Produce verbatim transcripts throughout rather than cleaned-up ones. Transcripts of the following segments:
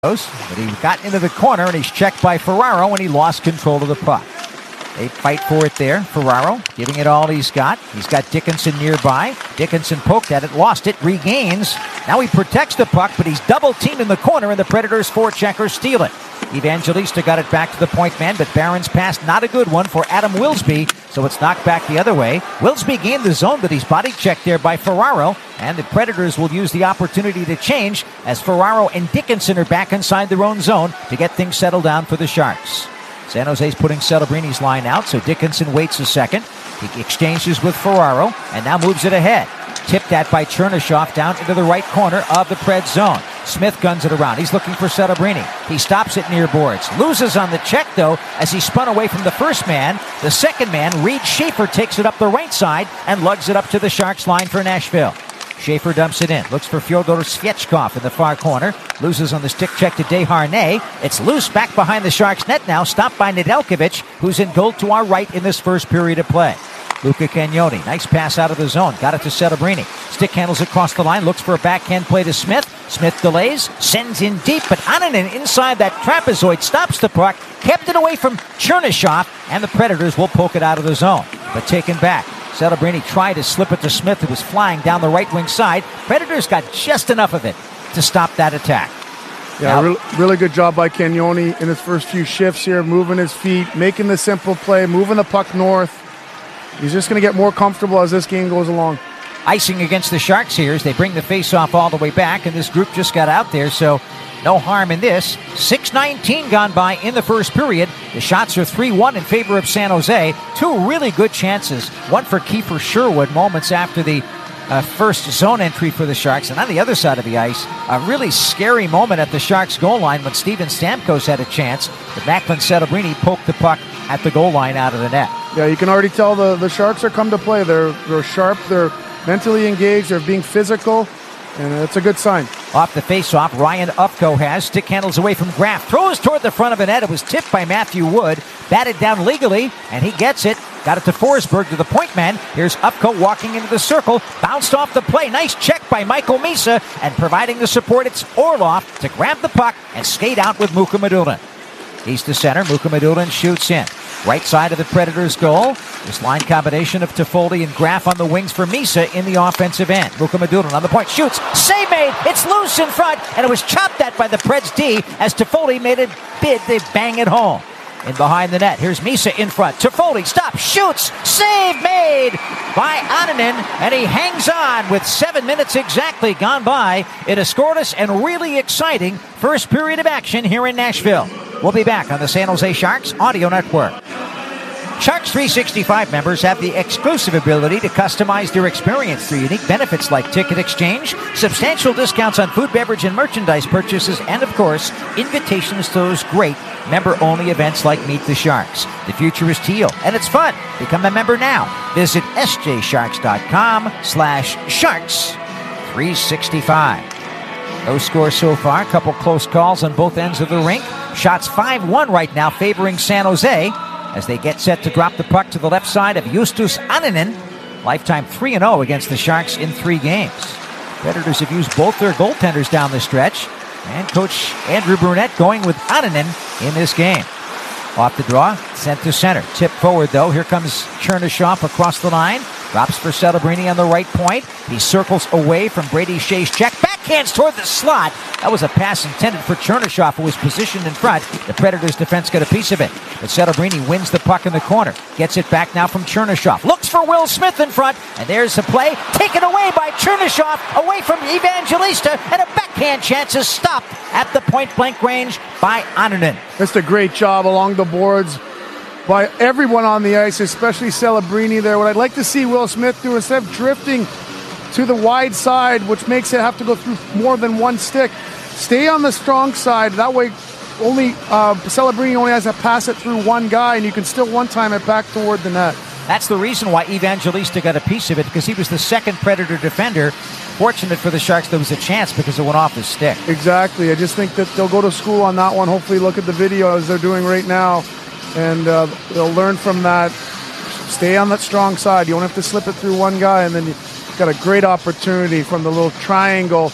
But he got into the corner, and he's checked by Ferraro, and he lost control of the puck. They fight for it there. Ferraro giving it all he's got. He's got Dickinson nearby. Dickinson poked at it, lost it, regains. Now he protects the puck, but he's double-teamed in the corner, and the Predators forecheckers steal it. Evangelista got it back to the point man, but Barron's pass, not a good one for Adam Wilsby, so it's knocked back the other way. Wilsby gained the zone, but he's body checked there by Ferraro, and the Predators will use the opportunity to change as Ferraro and Dickinson are back inside their own zone to get things settled down for the Sharks. San Jose's putting Celebrini's line out, so Dickinson waits a second. He exchanges with Ferraro, and now moves it ahead. Tipped that by Chernyshov down into the right corner of the Pred zone. Smith guns it around. He's looking for Celebrini. He stops it near boards. Loses on the check, though, as he spun away from the first man. The second man, Reed Schaefer, takes it up the right side and lugs it up to the Sharks line for Nashville. Schaefer dumps it in. Looks for Fyodor Svechkov in the far corner. Loses on the stick check to Desharnais. It's loose back behind the Sharks net now. Stopped by Nedeljkovic, who's in goal to our right in this first period of play. Luca Cagnoni, nice pass out of the zone. Got it to Celebrini. Stick handles across the line. Looks for a backhand play to Smith. Smith delays. Sends in deep, but Annunen inside that trapezoid stops the puck. Kept it away from Chernyshov, and the Predators will poke it out of the zone. But taken back. Celebrini tried to slip it to Smith, who was flying down the right wing side. Predators got just enough of it to stop that attack. Yeah, now, re- really good job by Cagnoni in his first few shifts here, moving his feet, making the simple play, moving the puck north. He's just going to get more comfortable as this game goes along. Icing against the Sharks here as they bring the face-off all the way back, and this group just got out there, so no harm in this. six nineteen gone by in the first period. The shots are three one in favor of San Jose. Two really good chances. One for Kiefer Sherwood moments after the uh, first zone entry for the Sharks. And on the other side of the ice, a really scary moment at the Sharks goal line when Steven Stamkos had a chance. But Macklin Celebrini poked the puck at the goal line out of the net. Yeah, you can already tell the, the Sharks are come to play. They're, they're sharp. They're mentally engaged. They're being physical. And it's a good sign. Off the face-off, Ryan Ufko has. Stick handles away from Graf. Throws toward the front of the net. It was tipped by Matthew Wood. Batted down legally, and he gets it. Got it to Forsberg, to the point man. Here's Ufko walking into the circle. Bounced off the play. Nice check by Michael Misa. And providing the support, it's Orlov to grab the puck and skate out with Muka Madulin. East to center. Muka Madulin shoots in. Right side of the Predators' goal. This line combination of Toffoli and Graf on the wings for Misa in the offensive end. Muka Madulin on the point. Shoots. Save made. It's loose in front. And it was chopped at by the Preds D as Toffoli made a bid. They bang it home. In behind the net. Here's Misa in front. Toffoli stops. Shoots. Save made by Annunen. And he hangs on with seven minutes exactly gone by. It is scoreless and really exciting first period of action here in Nashville. We'll be back on the San Jose Sharks Audio Network. Sharks three sixty-five members have the exclusive ability to customize their experience through unique benefits like ticket exchange, substantial discounts on food, beverage, and merchandise purchases, and, of course, invitations to those great member-only events like Meet the Sharks. The future is teal, and it's fun. Become a member now. Visit sjsharks.com slash sharks 365. No score so far. A couple close calls on both ends of the rink. Shots five one right now favoring San Jose as they get set to drop the puck to the left side of Justus Annunen. Lifetime three and oh against the Sharks in three games. Predators have used both their goaltenders down the stretch. And Coach Andrew Brunette going with Annunen in this game. Off the draw, sent to center. Tip forward, though. Here comes Chernyshov across the line. Drops for Celebrini on the right point. He circles away from Brady Shea's check. Backhands toward the slot. That was a pass intended for Chernyshov, who was positioned in front. The Predators' defense got a piece of it. But Celebrini wins the puck in the corner. Gets it back now from Chernyshov. Looks for Will Smith in front. And there's the play. Taken away by Chernyshov. Away from Evangelista. And a backhand chance is stopped at the point-blank range by Annunen. Just a great job along the boards by everyone on the ice, especially Celebrini there. What I'd like to see Will Smith do, instead of drifting to the wide side, which makes it have to go through more than one stick, stay on the strong side. That way, only uh, Celebrini only has to pass it through one guy, and you can still one-time it back toward the net. That's the reason why Evangelista got a piece of it, because he was the second Predator defender. Fortunate for the Sharks, there was a chance because it went off his stick. Exactly. I just think that they'll go to school on that one. Hopefully look at the video as they're doing right now, and uh, they'll learn from that. Stay on that strong side. You don't have to slip it through one guy, and then you've got a great opportunity from the little triangle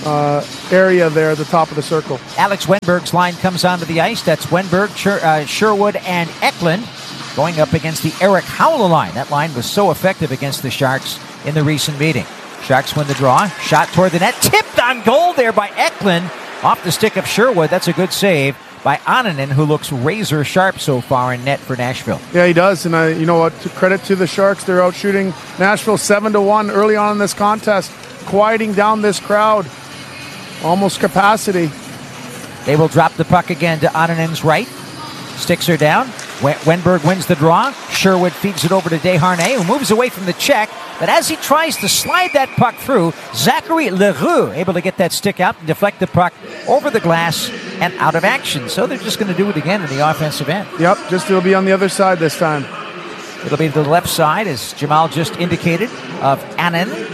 uh, area there at the top of the circle. Alex Wenberg's line comes onto the ice. That's Wenberg, Sher- uh, Sherwood, and Eklund going up against the Eric Howell line. That line was so effective against the Sharks in the recent meeting. Sharks win the draw. Shot toward the net. Tipped on goal there by Eklund. Off the stick of Sherwood. That's a good save by Annunen, who looks razor sharp so far in net for Nashville. Yeah, he does. And uh, you know what? To credit to the Sharks, they're out shooting Nashville seven to one early on in this contest, quieting down this crowd. Almost capacity. They will drop the puck again to Annunen's right. Sticks her down. Wenberg wins the draw. Sherwood feeds it over to Desharnais, who moves away from the check. But as he tries to slide that puck through, Zachary Leroux able to get that stick out and deflect the puck over the glass and out of action. So they're just going to do it again in the offensive end. Yep, just it'll be on the other side this time. It'll be to the left side, as Jamal just indicated, of Annunen.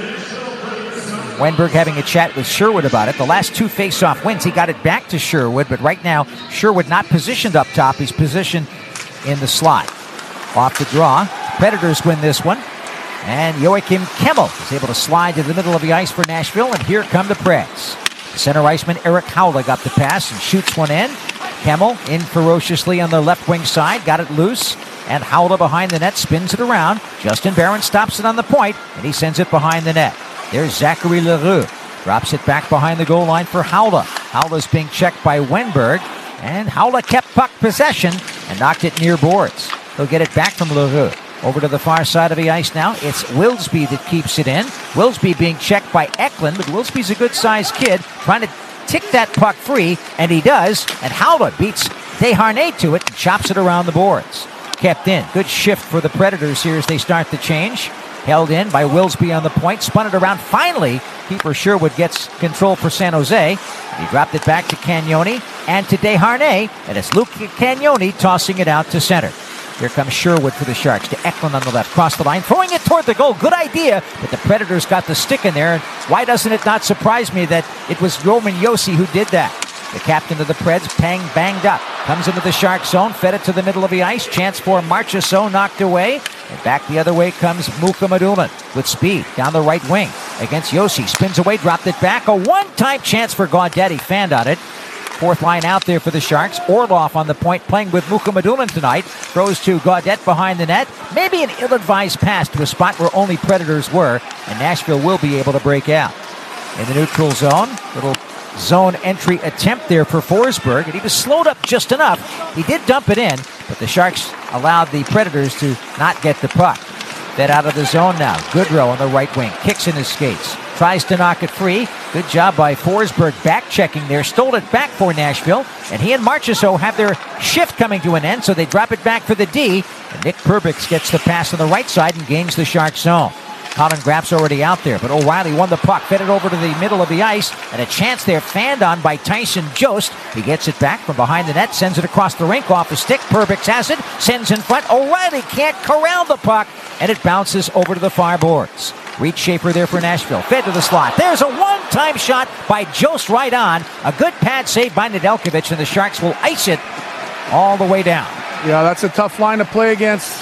Wenberg having a chat with Sherwood about it. The last two face-off wins, he got it back to Sherwood, but right now, Sherwood not positioned up top. He's positioned in the slot. Off the draw. Predators win this one. And Joachim Kemmel is able to slide to the middle of the ice for Nashville, and here come the Preds. Center iceman Eric Howell got the pass and shoots one in. Kemmel in ferociously on the left wing side, got it loose, and Howell behind the net spins it around. Justin Barron stops it on the point, and he sends it behind the net. There's Zachary Leroux. Drops it back behind the goal line for Howell. Howell is being checked by Wenberg, and Howell kept puck possession and knocked it near boards. He'll get it back from Leroux. Over to the far side of the ice now. It's Wilsby that keeps it in. Wilsby being checked by Eklund, but Wilsby's a good-sized kid trying to tick that puck free, and he does. And Howell beats Desharnais to it and chops it around the boards. Kept in. Good shift for the Predators here as they start the change. Held in by Wilsby on the point. Spun it around. Finally, keeper Sherwood gets control for San Jose. He dropped it back to Cagnoni and to Desharnais, and it's Luke Cagnoni tossing it out to center. Here comes Sherwood for the Sharks to Eklund on the left. Cross the line, throwing it toward the goal. Good idea, but the Predators got the stick in there. And why doesn't it not surprise me that it was Roman Josi who did that? The captain of the Preds, Pang, banged up. Comes into the Shark zone, fed it to the middle of the ice. Chance for Marchessault, knocked away. And back the other way comes Mukhamadullin with speed down the right wing against Josi. Spins away, dropped it back. A one-time chance for Gaudette. He fanned on it. Fourth line out there for the Sharks. Orlov on the point, playing with Mukhamadullin tonight. Throws to Gaudette behind the net. Maybe an ill-advised pass to a spot where only Predators were, and Nashville will be able to break out. In the neutral zone, little zone entry attempt there for Forsberg, and he was slowed up just enough. He did dump it in, but the Sharks allowed the Predators to not get the puck. Fed out of the zone now. Goodrow on the right wing. Kicks in his skates. Tries to knock it free. Good job by Forsberg back-checking there. Stole it back for Nashville. And he and Marchessault have their shift coming to an end, so they drop it back for the D. And Nick Perbix gets the pass on the right side and gains the Sharks zone. Colin Graff's already out there, but O'Reilly won the puck, fed it over to the middle of the ice, and a chance there fanned on by Tyson Jost. He gets it back from behind the net, sends it across the rink, off the stick. Perbix has it, sends in front. O'Reilly can't corral the puck, and it bounces over to the far boards. Reed Schaefer there for Nashville, fed to the slot. There's a one-time shot by Jost right on. A good pad save by Nedeljkovic, and the Sharks will ice it all the way down. Yeah, that's a tough line to play against.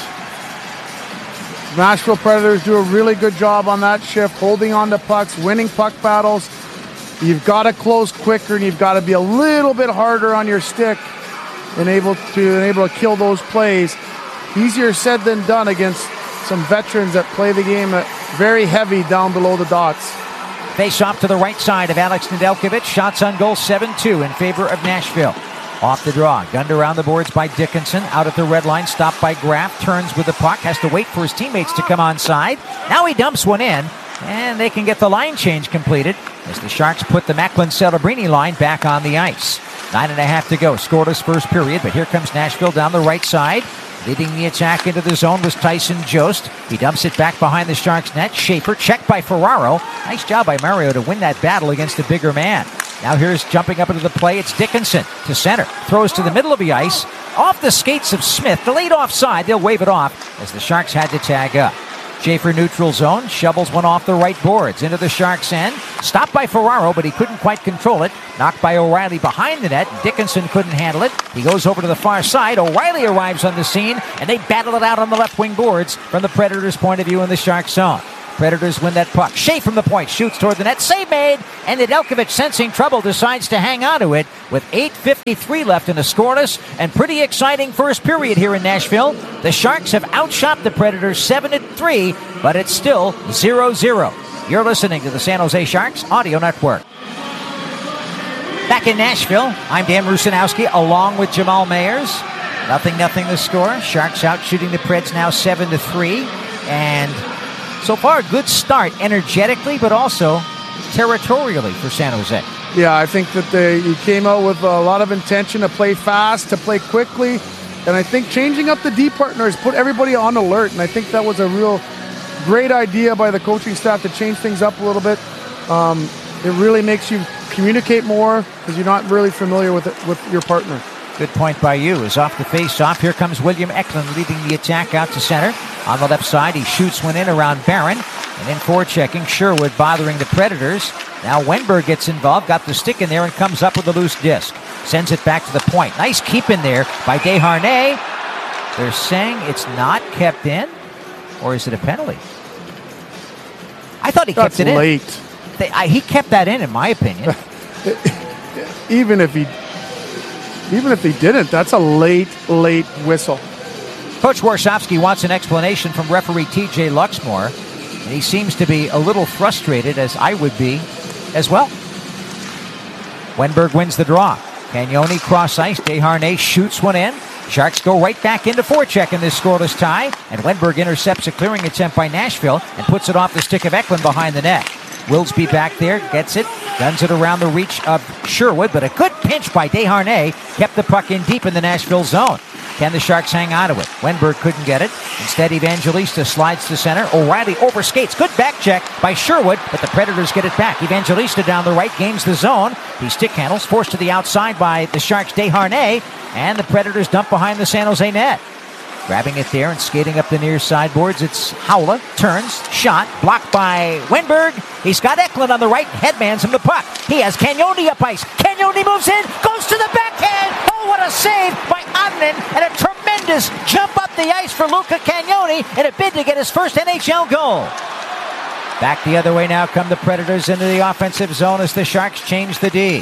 Nashville Predators do a really good job on that shift, holding on to pucks, winning puck battles. You've got to close quicker, and you've got to be a little bit harder on your stick and able to, and able to kill those plays. Easier said than done against some veterans that play the game very heavy down below the dots. Face off to the right side of Alex Nedeljkovic. Shots on goal seven two in favor of Nashville. Off the draw, gunned around the boards by Dickinson. Out at the red line, stopped by Graff. Turns with the puck, has to wait for his teammates to come on side. Now he dumps one in, and they can get the line change completed as the Sharks put the Macklin-Celebrini line back on the ice. Nine and a half to go. Scoreless first period, but here comes Nashville down the right side. Leading the attack into the zone was Tyson Jost. He dumps it back behind the Sharks' net. Schaefer, checked by Ferraro. Nice job by Mario to win that battle against a bigger man. Now here's jumping up into the play. It's Dickinson to center. Throws to the middle of the ice. Off the skates of Smith. Delayed offside. They'll wave it off as the Sharks had to tag up. Schaefer neutral zone. Shovels one off the right boards into the Sharks' end. Stopped by Ferraro, but he couldn't quite control it. Knocked by O'Reilly behind the net. Dickinson couldn't handle it. He goes over to the far side. O'Reilly arrives on the scene, and they battle it out on the left wing boards from the Predators' point of view in the Sharks' zone. Predators win that puck. Shea from the point shoots toward the net. Save made. And Nedeljkovic, sensing trouble, decides to hang on to it with eight fifty-three left in a scoreless and pretty exciting first period here in Nashville. The Sharks have outshot the Predators seven to three, but it's still zero zero. You're listening to the San Jose Sharks Audio Network. Back in Nashville, I'm Dan Rusanowski along with Jamal Mayers. Nothing, nothing the score. Sharks out shooting the Preds now seven to three. And so far, a good start energetically, but also territorially for San Jose. Yeah, I think that they you came out with a lot of intention to play fast, to play quickly. And I think changing up the D partners put everybody on alert. And I think that was a real great idea by the coaching staff to change things up a little bit. Um, it really makes you communicate more because you're not really familiar with it, with your partner. Good point by you. Is off the face-off. Here comes William Eklund leading the attack out to center. On the left side, he shoots one in around Barron. And in forechecking, Sherwood bothering the Predators. Now Wenberg gets involved, got the stick in there, and comes up with a loose disc. Sends it back to the point. Nice keep in there by Desharnais. They're saying it's not kept in, or is it a penalty? I thought he That's kept it late. in. They, I, he kept that in, in my opinion. Even if he... Even if he didn't, that's a late, late whistle. Coach Warsofsky wants an explanation from referee T J Luxmore, and he seems to be a little frustrated, as I would be as well. Wenberg wins the draw. Cagnoni cross ice. Desharnais shoots one in. Sharks go right back into forecheck in this scoreless tie, and Wenberg intercepts a clearing attempt by Nashville and puts it off the stick of Eklund behind the net. Wilsby back there, gets it, guns it around the reach of Sherwood, but a good pinch by Desharnais kept the puck in deep in the Nashville zone. Can the Sharks hang on to it? Wenberg couldn't get it. Instead, Evangelista slides to center. O'Reilly overskates. Good back check by Sherwood, but the Predators get it back. Evangelista down the right, gains the zone. He stick handles, forced to the outside by the Sharks' Desharnais, and the Predators dump behind the San Jose net. Grabbing it there and skating up the near sideboards, it's Haula, turns, shot, blocked by Wenberg. He's got Eklund on the right, headmans him the puck. He has Cagnoni up ice. Cagnoni moves in, goes to the backhand. Oh, what a save by Ottinen, and a tremendous jump up the ice for Luca Cagnoni in a bid to get his first N H L goal. Back the other way now come the Predators into the offensive zone as the Sharks change the D.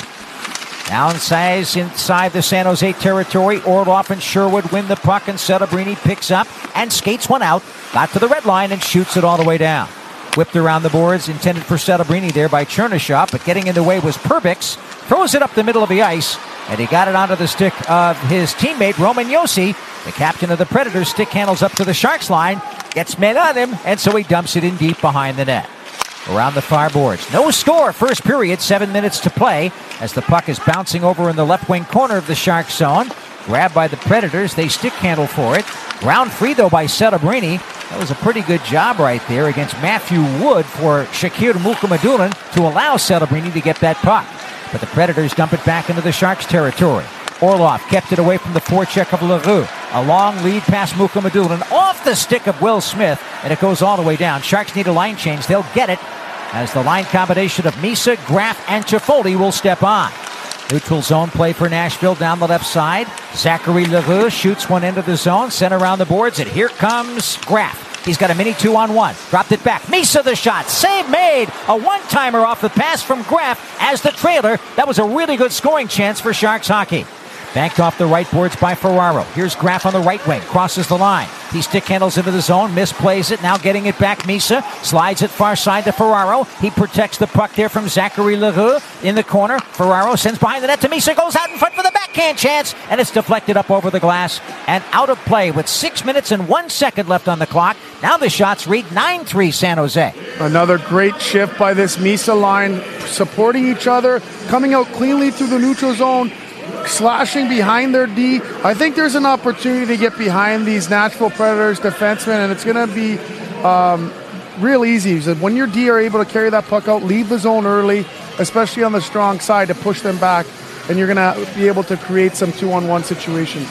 Downsize inside the San Jose territory. Orloff and Sherwood win the puck, and Celebrini picks up and skates one out. Got to the red line and shoots it all the way down. Whipped around the boards, intended for Celebrini there by Chernyshov, but getting in the way was Perbix. Throws it up the middle of the ice, and he got it onto the stick of his teammate, Roman Josi. The captain of the Predators stick handles up to the Sharks line, gets men on him, and so he dumps it in deep behind the net. Around the far boards. No score, first period, seven minutes to play as the puck is bouncing over in the left wing corner of the Sharks zone. Grabbed by the Predators, they stick handle for it. Ground free, though, by Celebrini. That was a pretty good job right there against Matthew Wood for Shakir Mukhamadullin to allow Celebrini to get that puck. But the Predators dump it back into the Sharks territory. Orloff kept it away from the forecheck of Leroux. A long lead past Mukhamadullin off the stick of Will Smith, and it goes all the way down. Sharks need a line change. They'll get it as the line combination of Misa, Graf, and Toffoli will step on. Neutral zone play for Nashville down the left side. Zachary Leroux shoots one into the zone, sent around the boards, and here comes Graf. He's got a mini two-on-one. Dropped it back. Misa the shot. Save made. A one-timer off the pass from Graf as the trailer. That was a really good scoring chance for Sharks hockey. Banked off the right boards by Ferraro. Here's Graf on the right wing. Crosses the line. He stick handles into the zone. Misplays it. Now getting it back. Misa slides it far side to Ferraro. He protects the puck there from Zachary Leroux in the corner. Ferraro sends behind the net to Misa. Goes out in front for the backhand chance. And it's deflected up over the glass and out of play with six minutes and one second left on the clock. Now the shots read nine three San Jose. Another great shift by this Misa line. Supporting each other. Coming out cleanly through the neutral zone. Slashing behind their D. I think there's an opportunity to get behind these Nashville Predators defensemen, and it's going to be um, real easy. When your D are able to carry that puck out, leave the zone early, especially on the strong side, to push them back, and you're going to be able to create some two-on-one situations.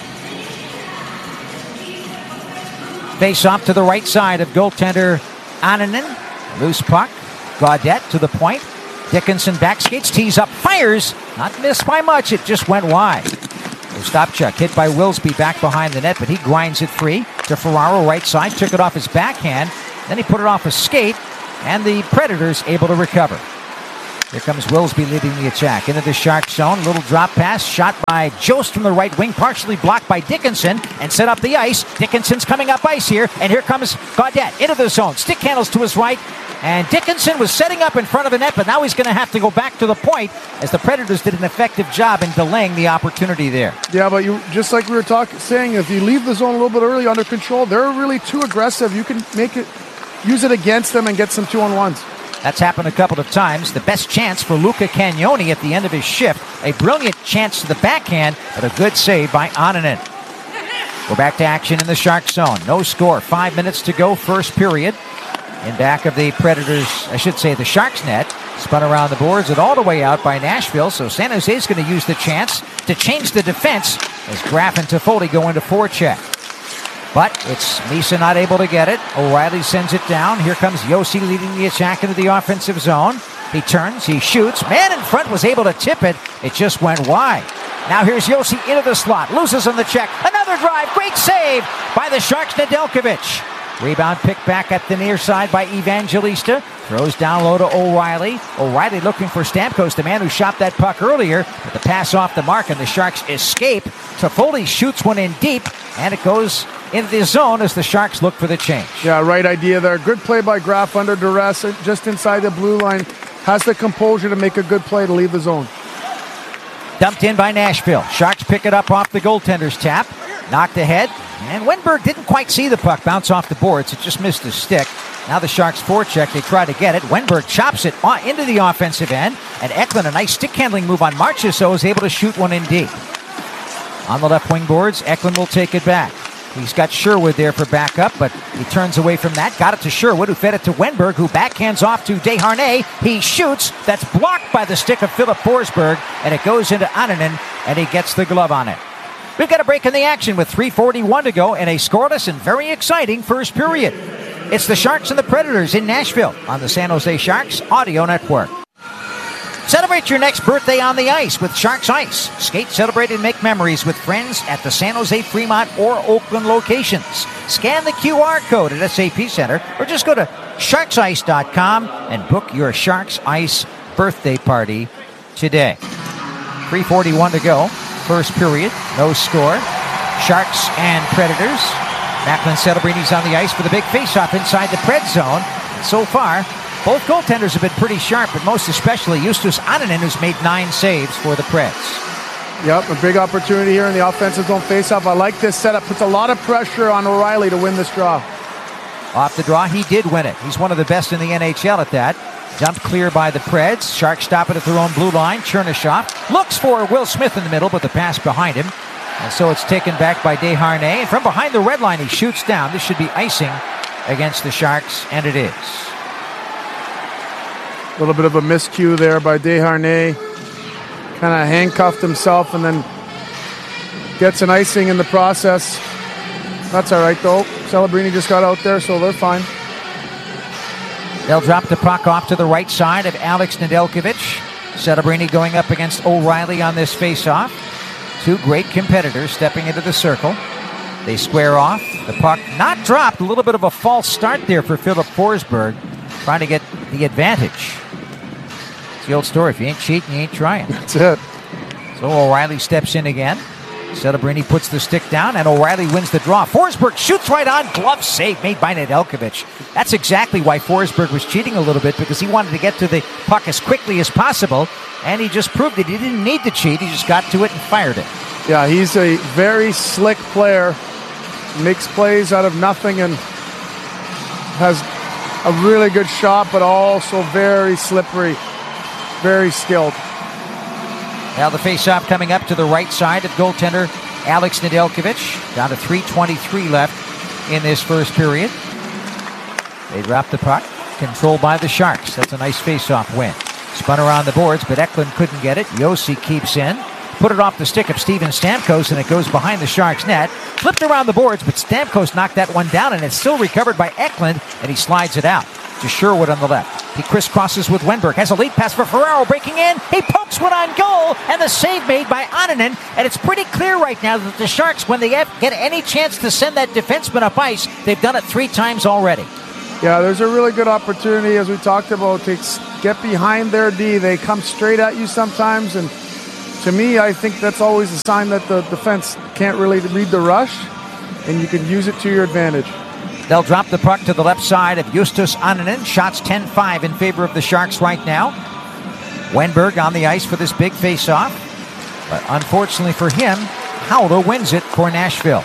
Face off to the right side of goaltender Ottinen. Loose puck. Gaudette to the point. Dickinson back skates, tees up, fires. Not missed by much, it just went wide. Ostapchuk hit by Wilsby back behind the net, but he grinds it free to Ferraro right side. Took it off his backhand Then he put it off a skate, and the Predators able to recover. Here comes Wilsby leading the attack into the Shark zone. Little drop pass shot by Jost from the right wing, partially blocked by Dickinson and set up the ice. Dickinson's coming up ice here, and here comes Gaudette into the zone. Stick handles to his right, and Dickinson was setting up in front of the net, but now he's going to have to go back to the point as the Predators did an effective job in delaying the opportunity there. Yeah, but you just like we were talking, saying, if you leave the zone a little bit early under control, they're really too aggressive. You can make it, use it against them and get some two-on-ones. That's happened a couple of times. The best chance for Luca Cagnoni at the end of his shift. A brilliant chance to the backhand, but a good save by Onninen. We're back to action in the Shark zone. No score. Five minutes to go, first period. In back of the Predators, I should say the Sharks net. Spun around the boards and all the way out by Nashville. So San Jose's going to use the chance to change the defense as Graf and Toffoli go into forecheck. But it's Misa not able to get it. O'Reilly sends it down. Here comes Josi leading the attack into the offensive zone. He turns, he shoots. Man in front was able to tip it. It just went wide. Now here's Josi into the slot. Loses on the check. Another drive. Great save by the Sharks, Nedeljkovic. Rebound picked back at the near side by Evangelista. Throws down low to O'Reilly. O'Reilly looking for Stamkos, the man who shot that puck earlier. But the pass off the mark and the Sharks escape. Toffoli shoots one in deep, and it goes into the zone as the Sharks look for the change. Yeah, right idea there. Good play by Graf under duress, just inside the blue line. Has the composure to make a good play to leave the zone. Dumped in by Nashville. Sharks pick it up off the goaltender's tap. Knocked ahead, and Wenberg didn't quite see the puck bounce off the boards. It just missed his stick. Now the Sharks forecheck. They try to get it. Wenberg chops it into the offensive end, and Eklund, a nice stick handling move on Marchessault, is able to shoot one in deep. On the left wing boards, Eklund will take it back. He's got Sherwood there for backup, but he turns away from that. Got it to Sherwood, who fed it to Wenberg, who backhands off to Desharnais. He shoots. That's blocked by the stick of Philip Forsberg, and it goes into Onninen, and he gets the glove on it. We've got a break in the action with three forty-one to go and a scoreless and very exciting first period. It's the Sharks and the Predators in Nashville on the San Jose Sharks Audio Network. Celebrate your next birthday on the ice with Sharks Ice. Skate, celebrate, and make memories with friends at the San Jose, Fremont, or Oakland locations. Scan the Q R code at S A P Center or just go to sharks ice dot com and book your Sharks Ice birthday party today. three forty-one to go. First period, no score. Sharks and Predators. Macklin Celebrini's on the ice for the big faceoff inside the Pred zone. And so far, both goaltenders have been pretty sharp, but most especially Justus Onninen, who's made nine saves for the Preds. Yep, a big opportunity here in the offensive zone faceoff. I like this setup. Puts a lot of pressure on O'Reilly to win this draw. Off the draw, he did win it. He's one of the best in the N H L at that. Dumped clear by the Preds. Sharks stop it at their own blue line. Chernyshov looks for Will Smith in the middle, but the pass behind him. And so it's taken back by Desharnais. And from behind the red line, he shoots down. This should be icing against the Sharks, and it is. A little bit of a miscue there by Desharnais. Kind of handcuffed himself and then gets an icing in the process. That's all right, though. Celebrini just got out there, so they're fine. They'll drop the puck off to the right side of Alex Nedeljkovic. Celebrini going up against O'Reilly on this faceoff. Two great competitors stepping into the circle. They square off. The puck not dropped. A little bit of a false start there for Philip Forsberg, trying to get the advantage. It's the old story. If you ain't cheating, you ain't trying. That's it. So O'Reilly steps in again. Celebrini puts the stick down, and O'Reilly wins the draw. Forsberg shoots right on. Glove save made by Nedeljkovic. That's exactly why Forsberg was cheating a little bit, because he wanted to get to the puck as quickly as possible, and he just proved that he didn't need to cheat. He just got to it and fired it. Yeah, he's a very slick player. Makes plays out of nothing and has a really good shot, but also very slippery, very skilled. Now the faceoff coming up to the right side of goaltender Alex Nedeljkovic. Down to three twenty-three left in this first period. They drop the puck. Controlled by the Sharks. That's a nice faceoff win. Spun around the boards, but Eklund couldn't get it. Josi keeps in. Put it off the stick of Steven Stamkos, and it goes behind the Sharks' net. Flipped around the boards, but Stamkos knocked that one down, and it's still recovered by Eklund, and he slides it out to Sherwood on the left. He crisscrosses with Wenberg. Has a lead pass for Ferraro breaking in. He pokes one on goal, and the save made by Onninen. And it's pretty clear right now that the Sharks, when they get any chance to send that defenseman up ice, they've done it three times already. Yeah, there's a really good opportunity, as we talked about, to get behind their D. They come straight at you sometimes, and to me, I think that's always a sign that the defense can't really read the rush, and you can use it to your advantage. They'll drop the puck to the left side of Justus Annunen. Shots ten five in favor of the Sharks right now. Wenberg on the ice for this big face-off. But unfortunately for him, Howler wins it for Nashville.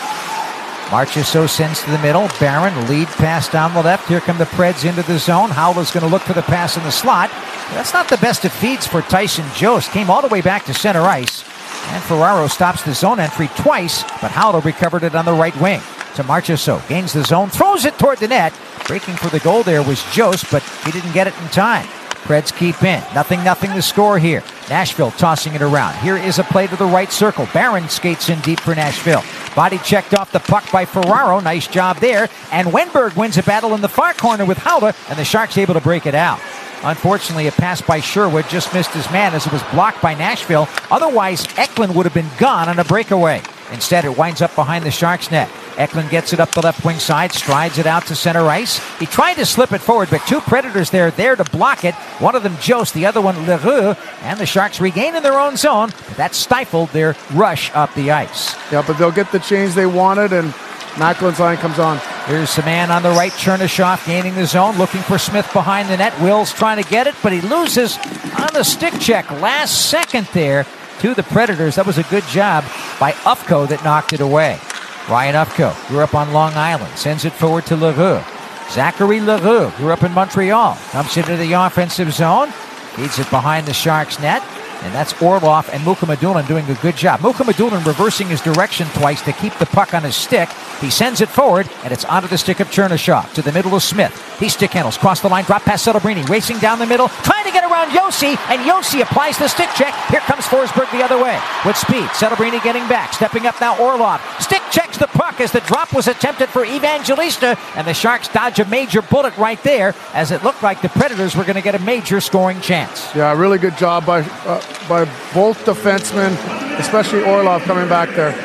Marchessault sends to the middle. Barron, lead pass down the left. Here come the Preds into the zone. Howler's going to look for the pass in the slot. That's not the best of feeds for Tyson Jost. Came all the way back to center ice. And Ferraro stops the zone entry twice, but Howler recovered it on the right wing. To Marchessault, gains the zone, throws it toward the net. Breaking for the goal there was Jost, but he didn't get it in time. Preds keep in. Nothing, nothing to score here. Nashville tossing it around. Here is a play to the right circle. Barron skates in deep for Nashville. Body checked off the puck by Ferraro. Nice job there. And Wenberg wins a battle in the far corner with Howler, and the Sharks able to break it out. Unfortunately, a pass by Sherwood just missed his man as it was blocked by Nashville. Otherwise, Eklund would have been gone on a breakaway. Instead, it winds up behind the Sharks' net. Eklund gets it up the left wing side, strides it out to center ice. He tried to slip it forward, but two Predators there there to block it. One of them Jost, the other one Leroux, and the Sharks regain in their own zone. But that stifled their rush up the ice. Yeah, but they'll get the change they wanted, and Macklин's line comes on. Here's the man on the right, Chernyshov gaining the zone, looking for Smith behind the net. Will's trying to get it, but he loses on the stick check last second there to the Predators. That was a good job by Ufko that knocked it away. Ryan Ufko grew up on Long Island, sends it forward to Leroux. Zachary Leroux grew up in Montreal, comes into the offensive zone, feeds it behind the Sharks' net, and that's Orlov and Mukhamadullin doing a good job. Mukhamadullin reversing his direction twice to keep the puck on his stick. He sends it forward, and it's onto the stick of Chernyshov, to the middle of Smith. He stick handles, cross the line, drop past Celebrini, racing down the middle, trying to get around Josi, and Josi applies the stick check. Here comes Forsberg the other way with speed. Celebrini getting back, stepping up now Orlov. Stick checks the puck as the drop was attempted for Evangelista, and the Sharks dodge a major bullet right there as it looked like the Predators were going to get a major scoring chance. Yeah, really good job by uh, by both defensemen, especially Orlov coming back there.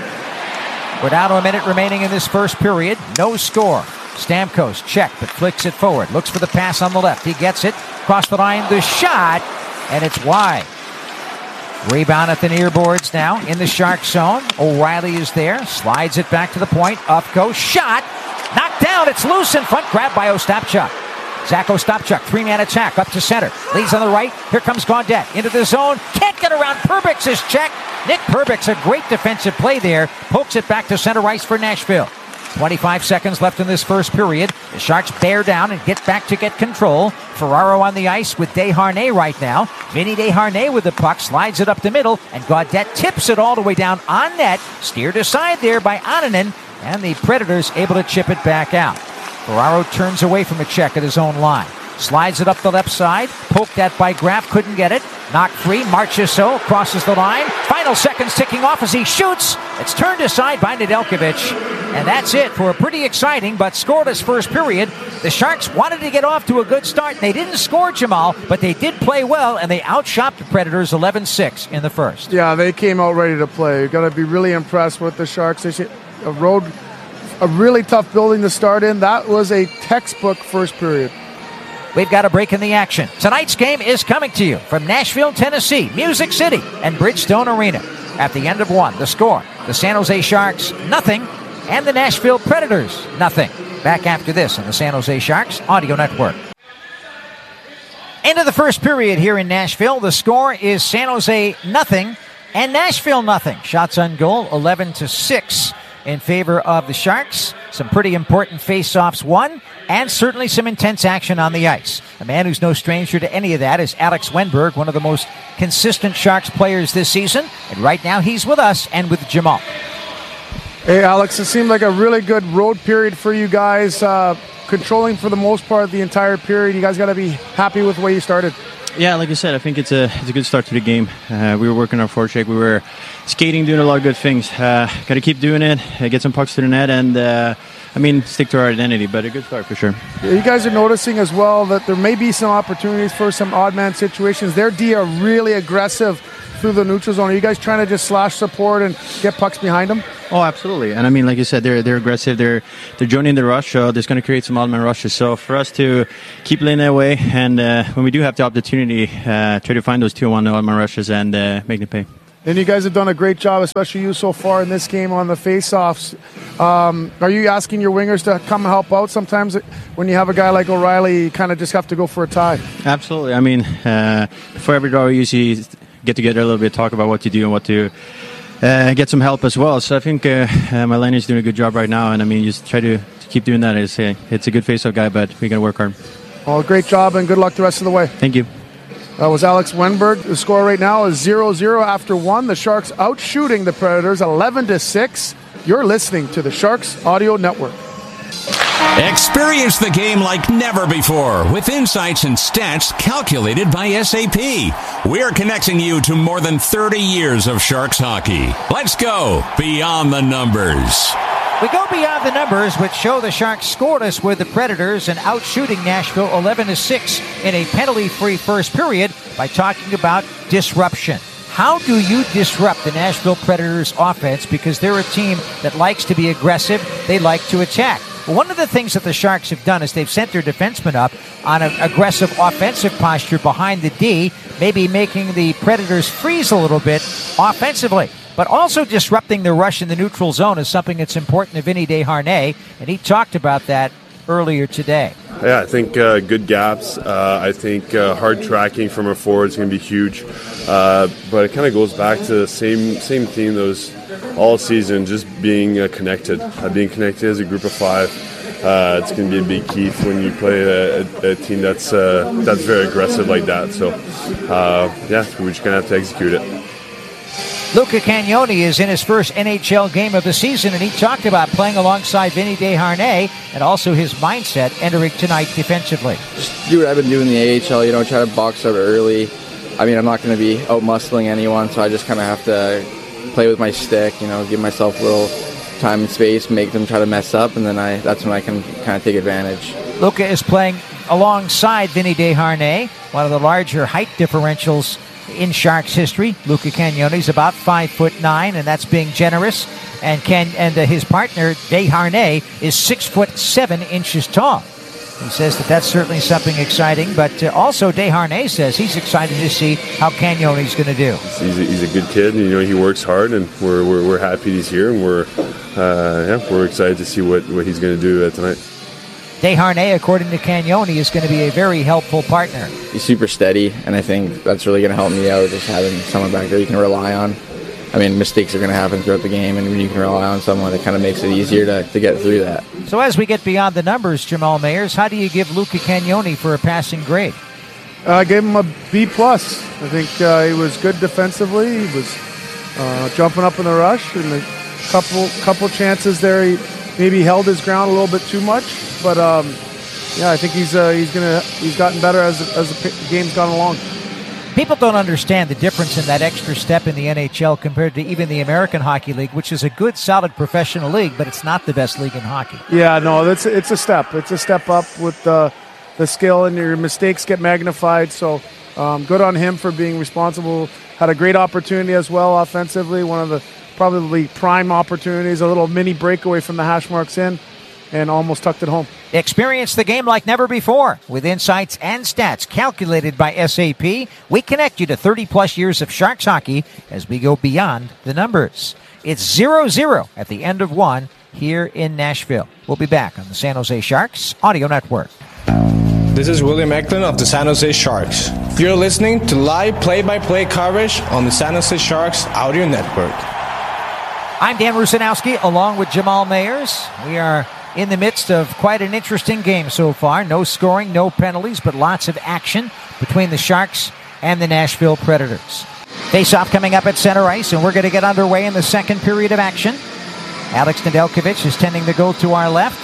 We're down to a minute remaining in this first period. No score. Stamkos check, but flicks it forward. Looks for the pass on the left. He gets it. Cross the line. The shot. And it's wide. Rebound at the near boards now in the Shark zone. O'Reilly is there. Slides it back to the point. Ufko. Shot. Knocked down. It's loose in front. Grabbed by Ostapchuk. Zach Ostapchuk, three-man attack up to center. Leads on the right. Here comes Gaudette into the zone. Can't get around Perbix's check. Nick Perbix, a great defensive play there. Pokes it back to center ice for Nashville. twenty-five seconds left in this first period. The Sharks bear down and get back to get control. Ferraro on the ice with Desharnais right now. Vinny Desharnais with the puck, slides it up the middle, and Gaudette tips it all the way down on net. Steered aside there by Annunen, and the Predators able to chip it back out. Ferraro turns away from a check at his own line. Slides it up the left side. Poked at by Graf. Couldn't get it. Knocked free. Marchessault crosses the line. Final seconds ticking off as he shoots. It's turned aside by Nedeljkovic. And that's it for a pretty exciting but scoreless first period. The Sharks wanted to get off to a good start. They didn't score, Jamal, but they did play well, and they outshopped the Predators eleven six in the first. Yeah, they came out ready to play. You've got to be really impressed with the Sharks. They a road, a really tough building to start in. That was a textbook first period. We've got a break in the action. Tonight's game is coming to you from Nashville, Tennessee, Music City, and Bridgestone Arena. At the end of one, the score, the San Jose Sharks, nothing, and the Nashville Predators, nothing. Back after this on the San Jose Sharks Audio Network. End of the first period here in Nashville. The score is San Jose nothing and Nashville nothing. Shots on goal, eleven to six in favor of the Sharks. Some pretty important face-offs won, and certainly some intense action on the ice. A man who's no stranger to any of that is Alex Wenberg, one of the most consistent Sharks players this season. And right now he's with us and with Jamal. Hey, Alex, it seemed like a really good road period for you guys, uh, controlling for the most part the entire period. You guys got to be happy with the way you started. Yeah, like I said, I think it's a it's a good start to the game. Uh, we were working our forecheck. We were skating, doing a lot of good things. Uh, got to keep doing it, uh, get some pucks to the net, and, uh, I mean, stick to our identity. But a good start for sure. Yeah, you guys are noticing as well that there may be some opportunities for some odd man situations. Their D are really aggressive through the neutral zone. Are you guys trying to just slash support and get pucks behind them? Oh, absolutely. And I mean, like you said, they're they're aggressive. They're they're joining the rush. So there's going to create some odd-man rushes. So for us to keep playing that way, and uh, when we do have the opportunity, uh, try to find those two-on odd-man rushes and uh, make them pay. And you guys have done a great job, especially you so far in this game on the face-offs. Um, are you asking your wingers to come help out? Sometimes when you have a guy like O'Reilly, you kind of just have to go for a tie. Absolutely. I mean, uh, before every draw, we usually get together a little bit, talk about what to do and what to uh, get some help as well. So I think uh, uh, my line is doing a good job right now. And I mean, just try to, to keep doing that. It's a, it's a good face-off guy, but we got to work hard. Well, great job and good luck the rest of the way. Thank you. That was Alex Wennberg. The score right now is zero zero after one. The Sharks out shooting the Predators eleven to six. You're listening to the Sharks Audio Network. Experience the game like never before with insights and stats calculated by S A P. We're connecting you to more than thirty years of Sharks hockey. Let's go beyond the numbers. We go beyond the numbers, which show the Sharks scoreless with the Predators and out-shooting Nashville eleven to six in a penalty-free first period by talking about disruption. How do you disrupt the Nashville Predators offense? Because they're a team that likes to be aggressive. They like to attack. Well, one of the things that the Sharks have done is they've sent their defensemen up on an aggressive offensive posture behind the D, maybe making the Predators freeze a little bit offensively. But also disrupting the rush in the neutral zone is something that's important to Vinny Desharnais, and he talked about that earlier today. Yeah, I think uh, good gaps. Uh, I think uh, hard tracking from our forwards is going to be huge. Uh, but it kind of goes back to the same same theme that was all season, just being uh, connected, uh, being connected as a group of five. Uh, it's going to be a big key when you play a, a, a team that's uh, that's very aggressive like that. So, uh, yeah, we're just going to have to execute it. Luca Cagnoni is in his first N H L game of the season, and he talked about playing alongside Vinny Desharnais and also his mindset entering tonight defensively. Just do what I've been doing in the A H L, you know, try to box out early. I mean, I'm not going to be out-muscling anyone, so I just kind of have to play with my stick, you know, give myself a little time and space, make them try to mess up, and then I that's when I can kind of take advantage. Luca is playing alongside Vinny Desharnais, one of the larger height differentials in Sharks history. Luca Cagnoni is about five foot nine, and that's being generous. And Can and uh, his partner Desharnais is six foot seven inches tall. He says that that's certainly something exciting, but uh, also Desharnais says he's excited to see how Cagnoni's going to do. He's a, he's a good kid, and you know he works hard, and we're we're, we're happy he's here, and we're uh, yeah we're excited to see what, what he's going to do uh, tonight. Desharnais, according to Cagnoni, is going to be a very helpful partner. He's super steady, and I think that's really going to help me out, just having someone back there you can rely on. I mean, mistakes are going to happen throughout the game, and when you can rely on someone, it kind of makes it easier to, to get through that. So as we get beyond the numbers, Jamal Mayers, how do you give Luca Cagnoni for a passing grade? I uh, gave him a B plus. I think uh, he was good defensively. He was uh, jumping up in the rush, and a couple couple chances there. He maybe held his ground a little bit too much, but um, yeah, I think he's uh, he's gonna he's gotten better as as the game's gone along. People don't understand the difference in that extra step in the N H L compared to even the American Hockey League, which is a good, solid professional league, but it's not the best league in hockey. Yeah, no, that's it's a step. It's a step up with the the skill, and your mistakes get magnified. So um, good on him for being responsible. Had a great opportunity as well offensively. One of the probably prime opportunities, a little mini breakaway from the hash marks in, and almost tucked it home. Experience the game like never before with insights and stats calculated by S A P. We connect you to thirty plus years of Sharks hockey as we go beyond the numbers. It's zero zero at the end of one here in Nashville. We'll be back on the San Jose Sharks Audio Network. This is William Eklund of the San Jose Sharks. You're listening to live play-by-play coverage on the San Jose Sharks Audio Network. I'm Dan Rusanowski along with Jamal Mayers. We are in the midst of quite an interesting game so far. No scoring, no penalties, but lots of action between the Sharks and the Nashville Predators. Face-off coming up at center ice, and we're going to get underway in the second period of action. Alex Nedeljkovic is tending the goal to our left.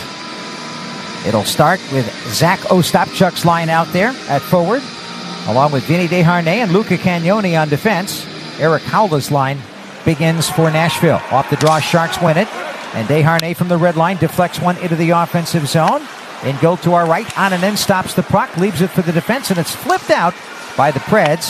It'll start with Zach Ostapchuk's line out there at forward, along with Vinny Desharnais and Luca Cagnoni on defense. Eric Haula's line begins for Nashville. Off the draw, Sharks win it. And Desharnais from the red line deflects one into the offensive zone. In goal to our right, Annunen stops the puck, leaves it for the defense, and it's flipped out by the Preds.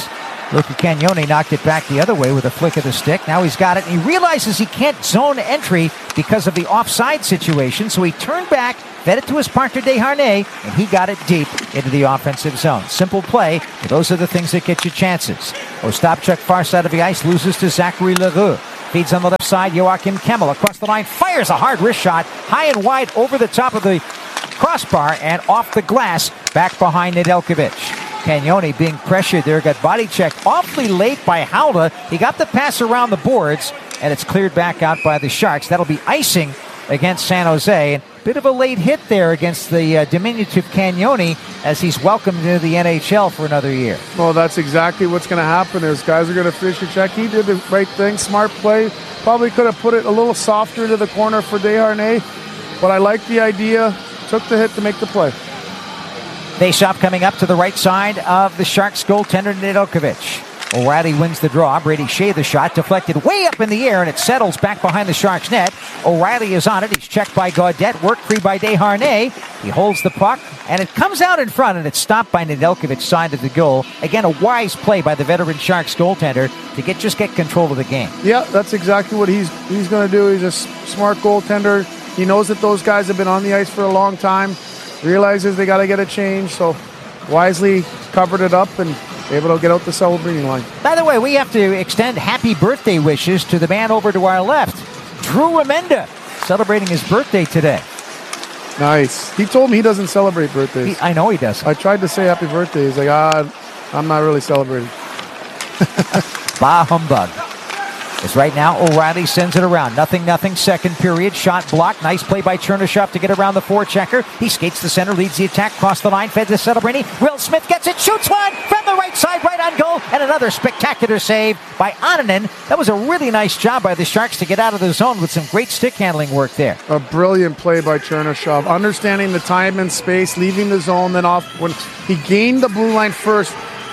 Luca Cagnoni knocked it back the other way with a flick of the stick. Now he's got it, and he realizes he can't zone entry because of the offside situation, so he turned back, fed it to his partner Desharnais, and he got it deep into the offensive zone. Simple play, but those are the things that get you chances. Ostapchuk, far side of the ice, loses to Zachary Leroux. Feeds on the left side, Joachim Kemmel across the line, fires a hard wrist shot, high and wide over the top of the crossbar and off the glass, back behind Nedeljkovic. Cagnoni being pressured there, got body checked awfully late by Haula. He got the pass around the boards, and it's cleared back out by the Sharks. That'll be icing against San Jose. Bit of a late hit there against the uh, diminutive Cagnoni as he's welcomed into the N H L for another year. Well, that's exactly what's going to happen. Is guys are going to fish a check. He did the right thing, smart play. Probably could have put it a little softer to the corner for Desharnais, but I like the idea. Took the hit to make the play. Faceoff coming up to the right side of the Sharks goaltender Nedeljkovic. O'Reilly wins the draw. Brady Shea the shot deflected way up in the air, and it settles back behind the Sharks net. O'Reilly is on it. He's checked by Gaudette. Work free by Desharnais. He holds the puck, and it comes out in front, and it's stopped by Nedeljkovic's side of the goal. Again, a wise play by the veteran Sharks goaltender to get just get control of the game. Yeah, that's exactly what he's he's going to do. He's a s- smart goaltender. He knows that those guys have been on the ice for a long time. Realizes they got to get a change, so wisely covered it up and able to get out the Celebrini line. By the way, we have to extend happy birthday wishes to the man over to our left, Drew Amenda, celebrating his birthday today. Nice. He told me he doesn't celebrate birthdays. He, I know he does. I tried to say happy birthday. He's like, ah, I'm not really celebrating. Bah humbug. As right now, O'Reilly sends it around. Nothing, nothing. Second period. Shot blocked. Nice play by Chernyshov to get around the forechecker. He skates the center, leads the attack, cross the line, fed to Celebrini. Will Smith gets it, shoots one from the right side, right on goal, and another spectacular save by Ananen. That was a really nice job by the Sharks to get out of the zone with some great stick handling work there. A brilliant play by Chernyshov. Understanding the time and space, leaving the zone, then off when he gained the blue line first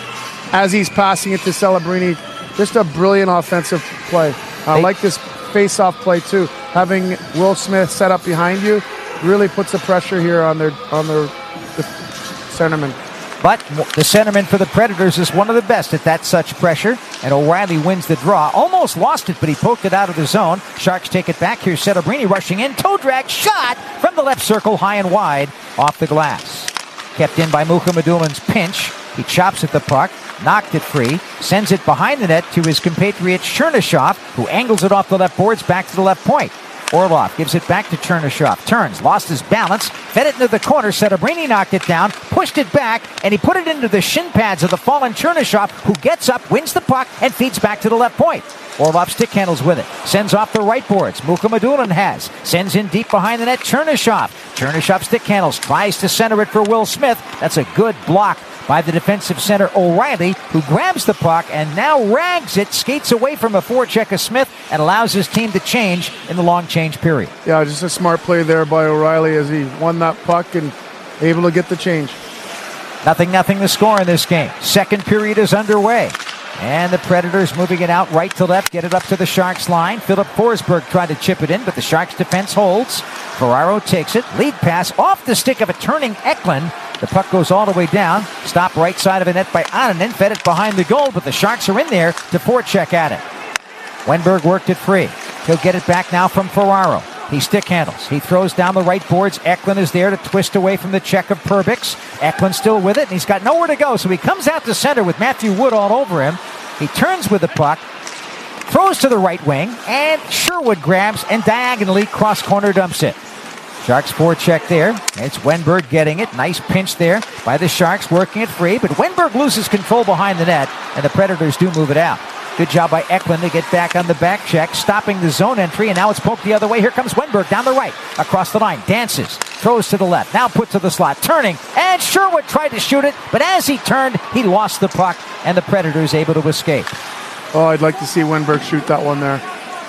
as he's passing it to Celebrini. Just a brilliant offensive play. I like this face-off play too. Having Will Smith set up behind you really puts the pressure here on their on their the centerman. But the centerman for the Predators is one of the best at that such pressure, and O'Reilly wins the draw. Almost lost it, but he poked it out of the zone. Sharks take it back. Here's Celebrini rushing in. Toe drag shot from the left circle, high and wide, off the glass. Kept in by Mukhamadulin's pinch. He chops at the puck, knocked it free, sends it behind the net to his compatriot Chernyshov, who angles it off the left boards back to the left point. Orlov gives it back to Chernyshov. Turns, lost his balance, fed it into the corner. Celebrini knocked it down, pushed it back, and he put it into the shin pads of the fallen Chernyshov, who gets up, wins the puck, and feeds back to the left point. Orlov stick handles with it. Sends off the right boards. Mukhamadulin has. Sends in deep behind the net. Chernyshov. Chernyshov stick handles. Tries to center it for Will Smith. That's a good block by the defensive center O'Reilly, who grabs the puck and now rags it, skates away from a forecheck of Smith, and allows his team to change in the long change period. Yeah, just a smart play there by O'Reilly as he won that puck and able to get the change. Nothing, nothing to score in this game. Second period is underway. And the Predators moving it out right to left, get it up to the Sharks line. Philip Forsberg tried to chip it in, but the Sharks defense holds. Ferraro takes it. Lead pass off the stick of a turning Eklund. The puck goes all the way down. Stopped right side of the net by Ananen. Fed it behind the goal, but the Sharks are in there to forecheck at it. Wenberg worked it free. He'll get it back now from Ferraro. He stick handles. He throws down the right boards. Eklund is there to twist away from the check of Perbix. Eklund still with it, and he's got nowhere to go. So he comes out to center with Matthew Wood all over him. He turns with the puck, throws to the right wing, and Sherwood grabs and diagonally cross-corner dumps it. Sharks forecheck there. It's Wenberg getting it. Nice pinch there by the Sharks, working it free. But Wenberg loses control behind the net, and the Predators do move it out. Good job by Eklund to get back on the back check, stopping the zone entry, and now it's poked the other way. Here comes Wenberg down the right, across the line, dances, throws to the left, now put to the slot, turning, and Sherwood tried to shoot it, but as he turned, he lost the puck, and the Predators able to escape. Oh, I'd like to see Wenberg shoot that one there.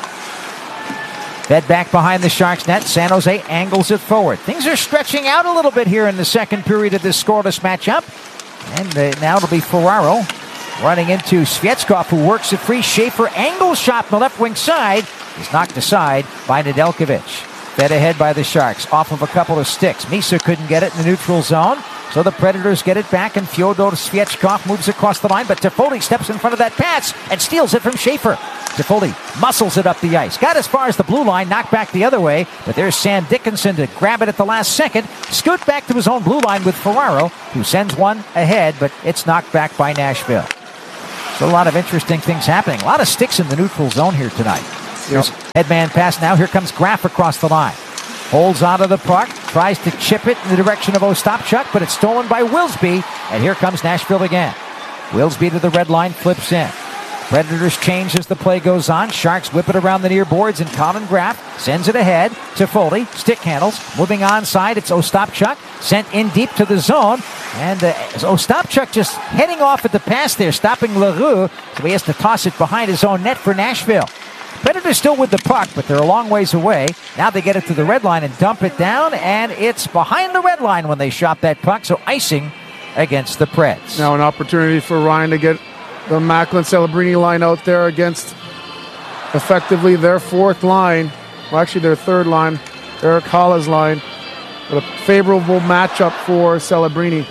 Fed back behind the Sharks net. San Jose angles it forward. Things are stretching out a little bit here in the second period of this scoreless matchup. And uh, now it'll be Ferraro running into Svechkov, who works it free. Schaefer angles shot from the left wing side. He's knocked aside by Nedeljkovic. Fed ahead by the Sharks off of a couple of sticks. Misa couldn't get it in the neutral zone. So the Predators get it back, and Fyodor Sviechkov moves across the line, but Toffoli steps in front of that pass and steals it from Schaefer. Toffoli muscles it up the ice. Got as far as the blue line, knocked back the other way, but there's Sam Dickinson to grab it at the last second. Scoot back to his own blue line with Ferraro, who sends one ahead, but it's knocked back by Nashville. So a lot of interesting things happening. A lot of sticks in the neutral zone here tonight. Here's Yep. headman pass now. Here comes Graf across the line. Holds onto the puck, tries to chip it in the direction of Ostapchuk, but it's stolen by Wilsby, and here comes Nashville again. Wilsby to the red line, flips in. Predators change as the play goes on. Sharks whip it around the near boards, and Colin Graf sends it ahead to Foley. Stick handles. Moving onside, it's Ostapchuk. Sent in deep to the zone. And uh, Ostapchuk just heading off at the pass there, stopping LaRue. So he has to toss it behind his own net for Nashville. Predators still with the puck, but they're a long ways away. Now they get it to the red line and dump it down, and it's behind the red line when they shot that puck, so icing against the Preds. Now an opportunity for Ryan to get the Macklin Celebrini line out there against effectively their fourth line, well actually their third line, Eric Halla's line, but a favorable matchup for Celebrini.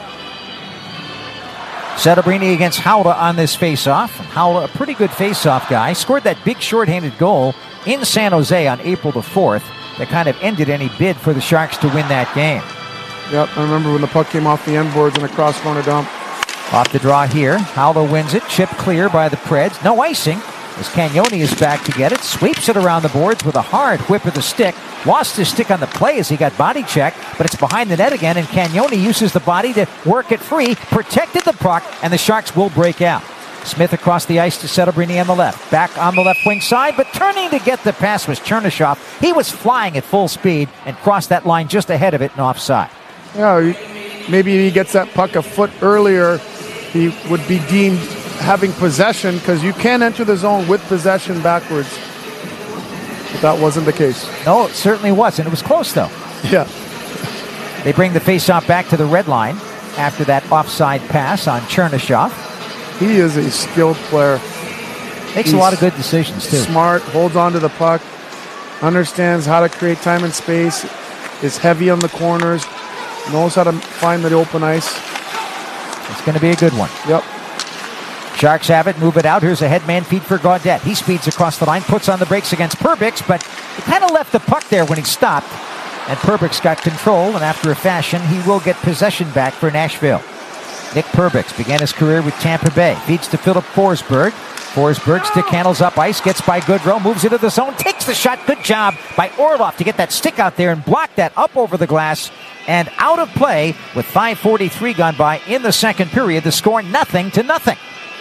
Celebrini against Haula on this face-off. Haula, a pretty good face-off guy, scored that big shorthanded goal in San Jose on April the fourth that kind of ended any bid for the Sharks to win that game. Yep, I remember when the puck came off the end boards in a cross-corner dump. Off the draw here, Haula wins it, chipped clear by the Preds. No icing as Cagnoni is back to get it, sweeps it around the boards with a hard whip of the stick. Lost his stick on the play as he got body checked, but it's behind the net again, and Cagnoni uses the body to work it free, protected the puck, and the Sharks will break out. Smith across the ice to Celebrini on the left. Back on the left wing side, but turning to get the pass was Chernyshov. He was flying at full speed and crossed that line just ahead of it and offside. Yeah, maybe he gets that puck a foot earlier, he would be deemed having possession, because you can enter the zone with possession backwards. But that wasn't the case. No, it certainly wasn't. It was close, though. Yeah. They bring the faceoff back to the red line after that offside pass on Chernyshov. He is a skilled player. Makes He's a lot of good decisions, too. Smart, holds on to the puck, understands how to create time and space, is heavy on the corners, knows how to find the open ice. It's going to be a good one. Yep. Sharks have it, move it out. Here's a headman feed for Gaudette. He speeds across the line, puts on the brakes against Perbix, but he kind of left the puck there when he stopped. And Perbix got control, and after a fashion, he will get possession back for Nashville. Nick Perbix began his career with Tampa Bay. Feeds to Philip Forsberg. Forsberg stick handles up ice, gets by Goodrow, moves into the zone, takes the shot. Good job by Orlov to get that stick out there and block that up over the glass. And out of play with five forty-three gone by in the second period. The score nothing to nothing.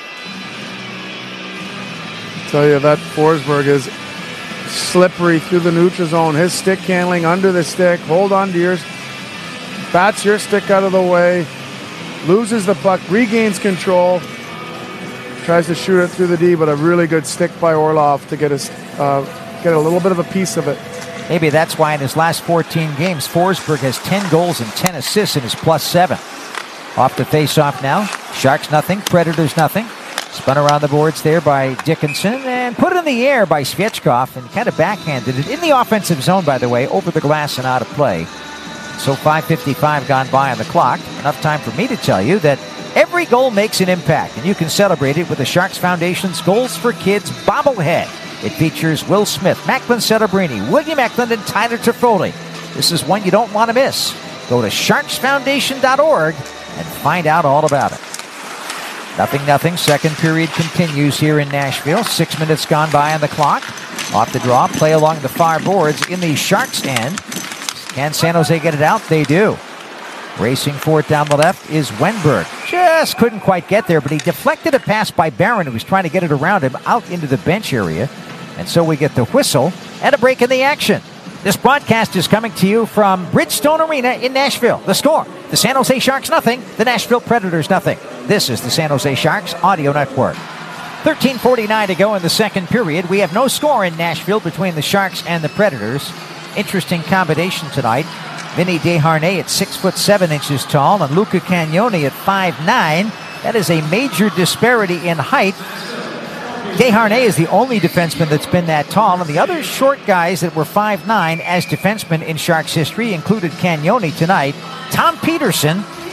Tell you that Forsberg is slippery through the neutral zone. His stick handling under the stick. Hold on to yours. Bats your stick out of the way. Loses the puck. Regains control. Tries to shoot it through the D, but a really good stick by Orlov to get his uh, get a little bit of a piece of it. Maybe that's why in his last fourteen games, Forsberg has ten goals and ten assists in his plus seven. Off the face-off now. Sharks nothing. Predators nothing. Spun around the boards there by Dickinson and put it in the air by Sviechkov and kind of backhanded it in the offensive zone, by the way, over the glass and out of play. So five fifty-five gone by on the clock. Enough time for me to tell you that every goal makes an impact, and you can celebrate it with the Sharks Foundation's Goals for Kids bobblehead. It features Will Smith, Macklin Celebrini, William Eklund, and Tyler Toffoli. This is one you don't want to miss. Go to sharks foundation dot org and find out all about it. Nothing, nothing. Second period continues here in Nashville. Six minutes gone by on the clock. Off the draw, play along the far boards in the Sharks' end. Can San Jose get it out? They do. Racing for it down the left is Wenberg. Just couldn't quite get there, but he deflected a pass by Barron, who was trying to get it around him out into the bench area. And so we get the whistle and a break in the action. This broadcast is coming to you from Bridgestone Arena in Nashville. The score, the San Jose Sharks nothing, the Nashville Predators nothing. This is the San Jose Sharks Audio Network. thirteen forty-nine to go in the second period. We have no score in Nashville between the Sharks and the Predators. Interesting combination tonight. Vinny Desharnais at six foot seven inches tall and Luca Cagnoni at five nine. That is a major disparity in height. Desharnais is the only defenseman that's been that tall, and the other short guys that were five nine as defensemen in Sharks history included Cagnoni tonight, Tom Peterson,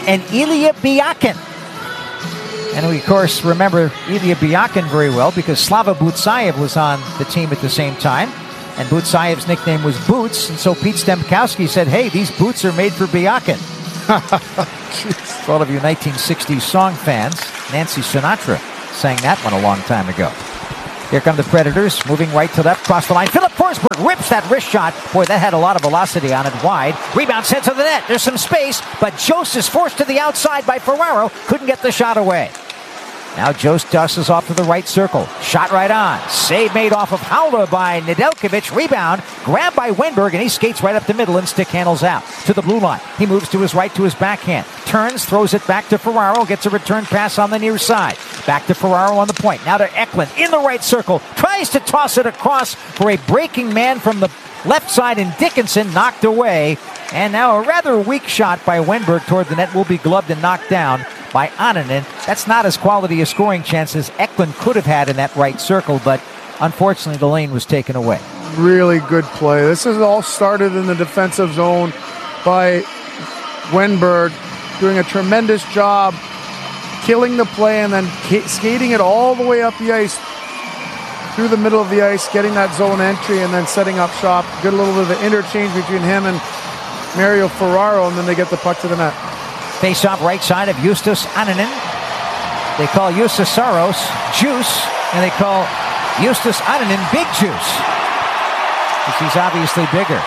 and Ilya Biakin. And we, of course, remember Ilya Biakin very well because Slava Butsayev was on the team at the same time. And Butsayev's nickname was Boots. And so Pete Stemkowski said, hey, these boots are made for Biakin. For all of you nineteen sixties song fans, Nancy Sinatra sang that one a long time ago. Here come the Predators, moving right to left, cross the line. Philip Forsberg rips that wrist shot. Boy, that had a lot of velocity on it, wide. Rebound sent to the net. There's some space, but Jost is forced to the outside by Ferraro. Couldn't get the shot away. Now Jost dusses off to the right circle. Shot right on. Save made off of Haula by Nedeljkovic. Rebound. Grabbed by Wenberg, and he skates right up the middle and stick handles out to the blue line. He moves to his right to his backhand. Turns, throws it back to Ferraro. Gets a return pass on the near side. Back to Ferraro on the point. Now to Eklund in the right circle. Tries to toss it across for a breaking man from the left side, and Dickinson knocked away. And now a rather weak shot by Wenberg toward the net will be gloved and knocked down by Annunen. That's not as quality a scoring chance as Eklund could have had in that right circle, but unfortunately the lane was taken away. Really good play. This is all started in the defensive zone by Wenberg, doing a tremendous job killing the play and then skating it all the way up the ice through the middle of the ice, getting that zone entry and then setting up shop. Good little bit of an interchange between him and Mario Ferraro, and then they get the puck to the net. Face-off right side of Justus Annunen. They call Justus Saros Juice, and they call Justus Annunen Big Juice, because he's obviously bigger.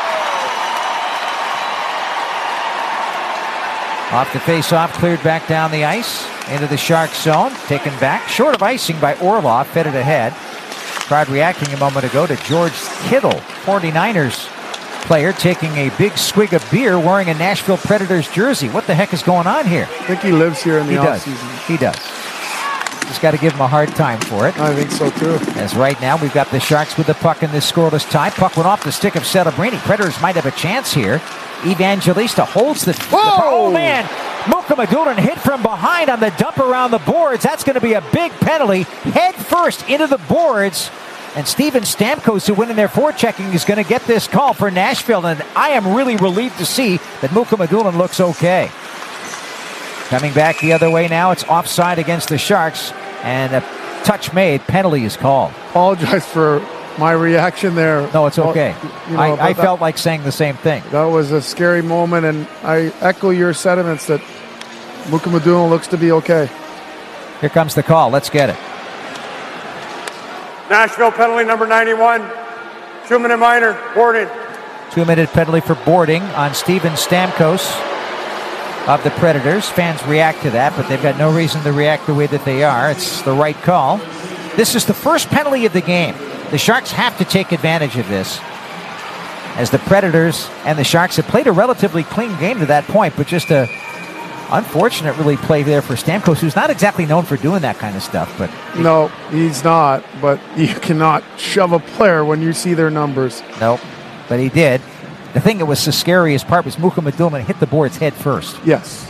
Off the face-off, cleared back down the ice into the Sharks zone. Taken back, short of icing by Orlov, fed it ahead. Tried reacting a moment ago to George Kittle, forty-niners player, taking a big swig of beer wearing a Nashville Predators jersey. What the heck is going on here? I think he lives here in the he does. offseason. He does. Just got to give him a hard time for it. I think so too. As right now we've got the Sharks with the puck in this scoreless tie. Puck went off the stick of Celebrini. Predators might have a chance here. Evangelista holds the... Whoa! the oh man! Muka Madulin hit from behind on the dump around the boards. That's going to be a big penalty. Head first into the boards. And Steven Stamkos, who went in there forechecking, is going to get this call for Nashville. And I am really relieved to see that Muka Madulin looks okay. Coming back the other way now, it's offside against the Sharks. And a touch made, penalty is called. Apologize for my reaction there. No, it's okay. You know, I, I that, felt like saying the same thing. That was a scary moment, and I echo your sentiments that Muka Madulin looks to be okay. Here comes the call. Let's get it. Nashville penalty number ninety-one. Two-minute minor, boarding. Two-minute penalty for boarding on Steven Stamkos of the Predators. Fans react to that, but they've got no reason to react the way that they are. It's the right call. This is the first penalty of the game. The Sharks have to take advantage of this, as the Predators and the Sharks have played a relatively clean game to that point, but just a unfortunate really play there for Stamkos, who's not exactly known for doing that kind of stuff. But no, he's not. But you cannot shove a player when you see their numbers. No, but he did. The thing that was the scariest part was Muka Madulin hit the boards head first. Yes.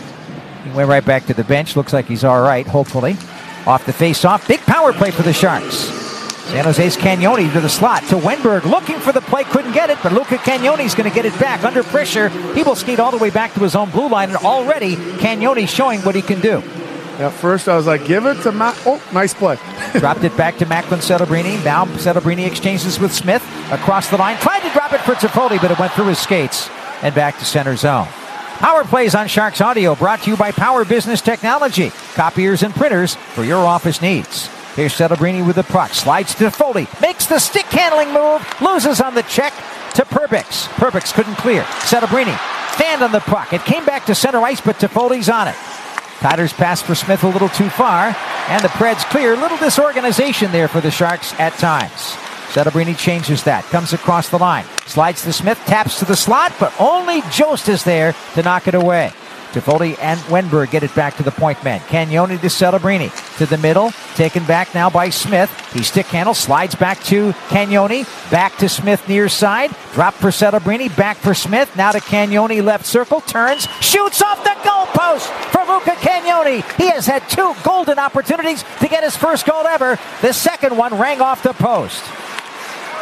He went right back to the bench. Looks like he's all right, hopefully. Off the face-off. Big power play for the Sharks. San Jose's Cagnoni to the slot to Wenberg, looking for the play, couldn't get it, but Luca Cagnoni's going to get it back under pressure. He will skate all the way back to his own blue line, and already Cagnoni showing what he can do. At first I was like, give it to Matt. Oh, nice play. Dropped it back to Macklin Celebrini. Now Celebrini exchanges with Smith across the line. Tried to drop it for Toffoli, but it went through his skates and back to center zone. Power Plays on Sharks Audio, brought to you by Power Business Technology. Copiers and printers for your office needs. Here's Celebrini with the puck. Slides to Foley. Makes the stick handling move. Loses on the check to Perbix. Perbix couldn't clear. Celebrini fanned on the puck. It came back to center ice, but Toffoli's on it. Tyler's pass for Smith a little too far. And the Preds clear. Little disorganization there for the Sharks at times. Celebrini changes that. Comes across the line. Slides to Smith. Taps to the slot, but only Jost is there to knock it away. Toffoli and Wenberg get it back to the point man. Cagnoni to Celebrini. To the middle. Taken back now by Smith. He stick handle. Slides back to Cagnoni. Back to Smith near side. Drop for Celebrini. Back for Smith. Now to Cagnoni left circle. Turns. Shoots off the goalpost for Luca Cagnoni. He has had two golden opportunities to get his first goal ever. The second one rang off the post.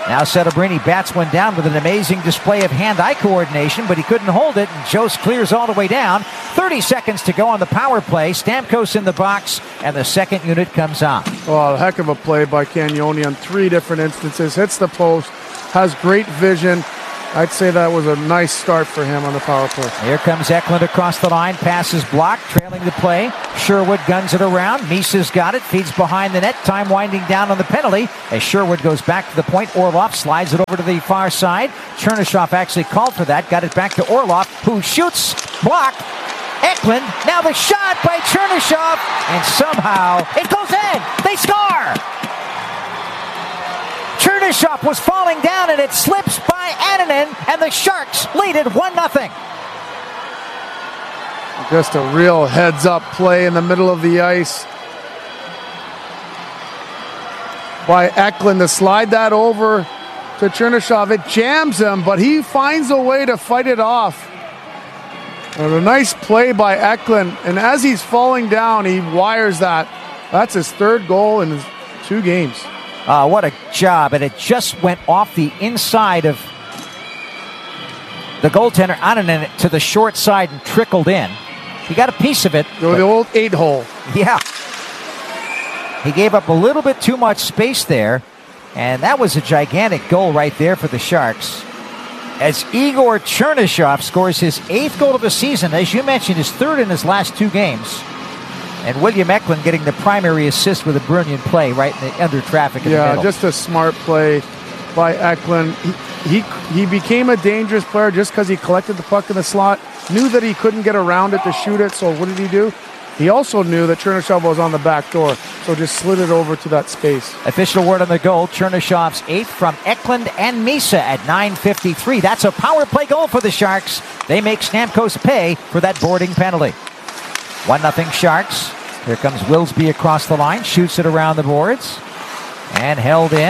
Now Celebrini bats one down with an amazing display of hand-eye coordination, but he couldn't hold it, and Jost clears all the way down. thirty seconds to go on the power play. Stamkos in the box, and the second unit comes on. Oh, a heck of a play by Cagnoni on three different instances. Hits the post, has great vision. I'd say that was a nice start for him on the power play. Here comes Eklund across the line. Passes blocked, trailing the play. Sherwood guns it around. Misa's got it. Feeds behind the net. Time winding down on the penalty as Sherwood goes back to the point. Orlov slides it over to the far side. Chernyshov actually called for that. Got it back to Orlov, who shoots. Blocked. Eklund. Now the shot by Chernyshov. And somehow it goes in. They score. Chernyshov was falling down, and it slips by Annunen, and the Sharks lead it one nothing. Just a real heads-up play in the middle of the ice by Eklund to slide that over to Chernyshov. It jams him, but he finds a way to fight it off. And a nice play by Eklund, and as he's falling down, he wires that. That's his third goal in his two games. Uh, what a job, and it just went off the inside of the goaltender Annunen to the short side and trickled in. He got a piece of it. The, the old eight hole. Yeah. He gave up a little bit too much space there, and that was a gigantic goal right there for the Sharks. As Igor Chernyshov scores his eighth goal of the season, as you mentioned, his third in his last two games. And William Eklund getting the primary assist with a brilliant play right in the under traffic in yeah, the middle. Just a smart play by Eklund. He, he, he became a dangerous player just because he collected the puck in the slot, knew that he couldn't get around it to shoot it, so what did he do? He also knew that Chernyshov was on the back door, so just slid it over to that space. Official word on the goal, Chernyshov's eighth from Eklund and Misa at nine fifty-three. That's a power play goal for the Sharks. They make Stamkos pay for that boarding penalty. one nothing Sharks. Here comes Wilsby across the line, shoots it around the boards, and held in.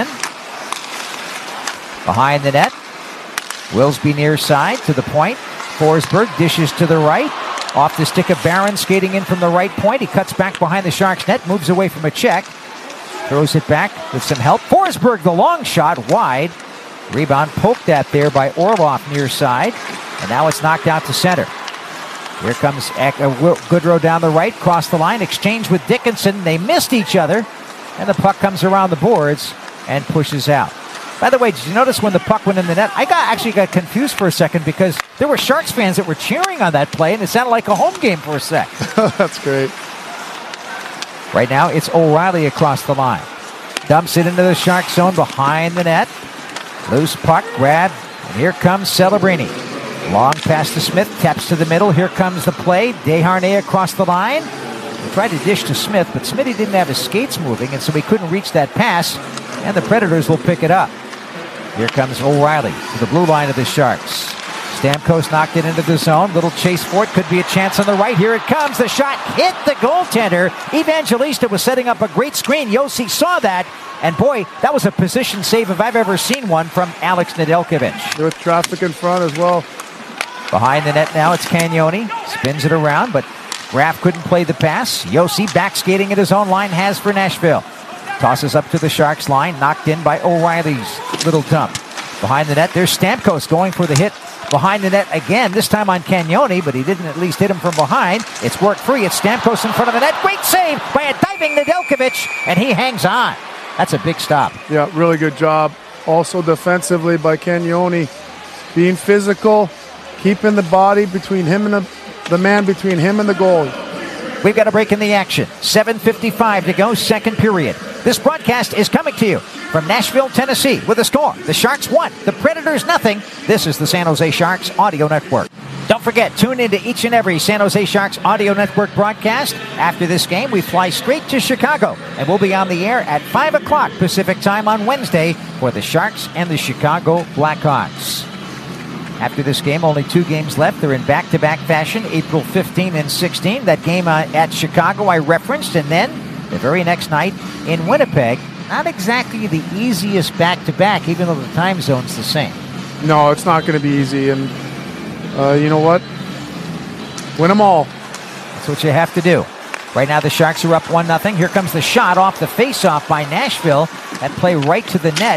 Behind the net, Wilsby near side to the point. Forsberg dishes to the right. Off the stick of Barron, skating in from the right point. He cuts back behind the Sharks net, moves away from a check. Throws it back with some help. Forsberg, the long shot, wide. Rebound poked at there by Orlov near side. And now it's knocked out to center. Here comes Goodrow down the right, cross the line, exchange with Dickinson. They missed each other, and the puck comes around the boards and pushes out. By the way, did you notice when the puck went in the net? I got actually got confused for a second because there were Sharks fans that were cheering on that play, and it sounded like a home game for a sec. That's great. Right now, it's O'Reilly across the line. Dumps it into the Shark zone behind the net. Loose puck, grab, and here comes Celebrini. Long pass to Smith, taps to the middle. Here comes the play. Desharnais across the line. He tried to dish to Smith, but Smitty didn't have his skates moving, and so he couldn't reach that pass, and the Predators will pick it up. Here comes O'Reilly to the blue line of the Sharks. Stamkos knocked it into the zone. Little chase for it. Could be a chance on the right. Here it comes. The shot hit the goaltender. Evangelista was setting up a great screen. Yossi saw that. And boy, that was a position save if I've ever seen one from Alex Nedeljkovic. With traffic in front as well. Behind the net now, it's Cagnoni. Spins it around, but Graf couldn't play the pass. Yossi back skating at his own line, has for Nashville. Tosses up to the Sharks line, knocked in by O'Reilly's little dump. Behind the net, there's Stamkos going for the hit behind the net again, this time on Cagnoni, but he didn't at least hit him from behind. It's work free. It's Stamkos in front of the net. Great save by a diving Nedeljkovic, and he hangs on. That's a big stop. Yeah, really good job. Also defensively by Cagnoni. Being physical, keeping the body between him and the, the man between him and the goal. We've got a break in the action. seven fifty-five to go, second period. This broadcast is coming to you from Nashville, Tennessee, with a score. The Sharks one, the Predators nothing. This is the San Jose Sharks Audio Network. Don't forget, tune into each and every San Jose Sharks Audio Network broadcast. After this game, we fly straight to Chicago, and we'll be on the air at five o'clock Pacific time on Wednesday for the Sharks and the Chicago Blackhawks. After this game, only two games left. They're in back-to-back fashion, April fifteenth and sixteenth. That game uh, at Chicago I referenced, and then the very next night in Winnipeg. Not exactly the easiest back-to-back, even though the time zone's the same. No, it's not going to be easy, and uh, you know what? Win them all. That's what you have to do. Right now the Sharks are up one nothing. Here comes the shot off the face-off by Nashville. That play right to the net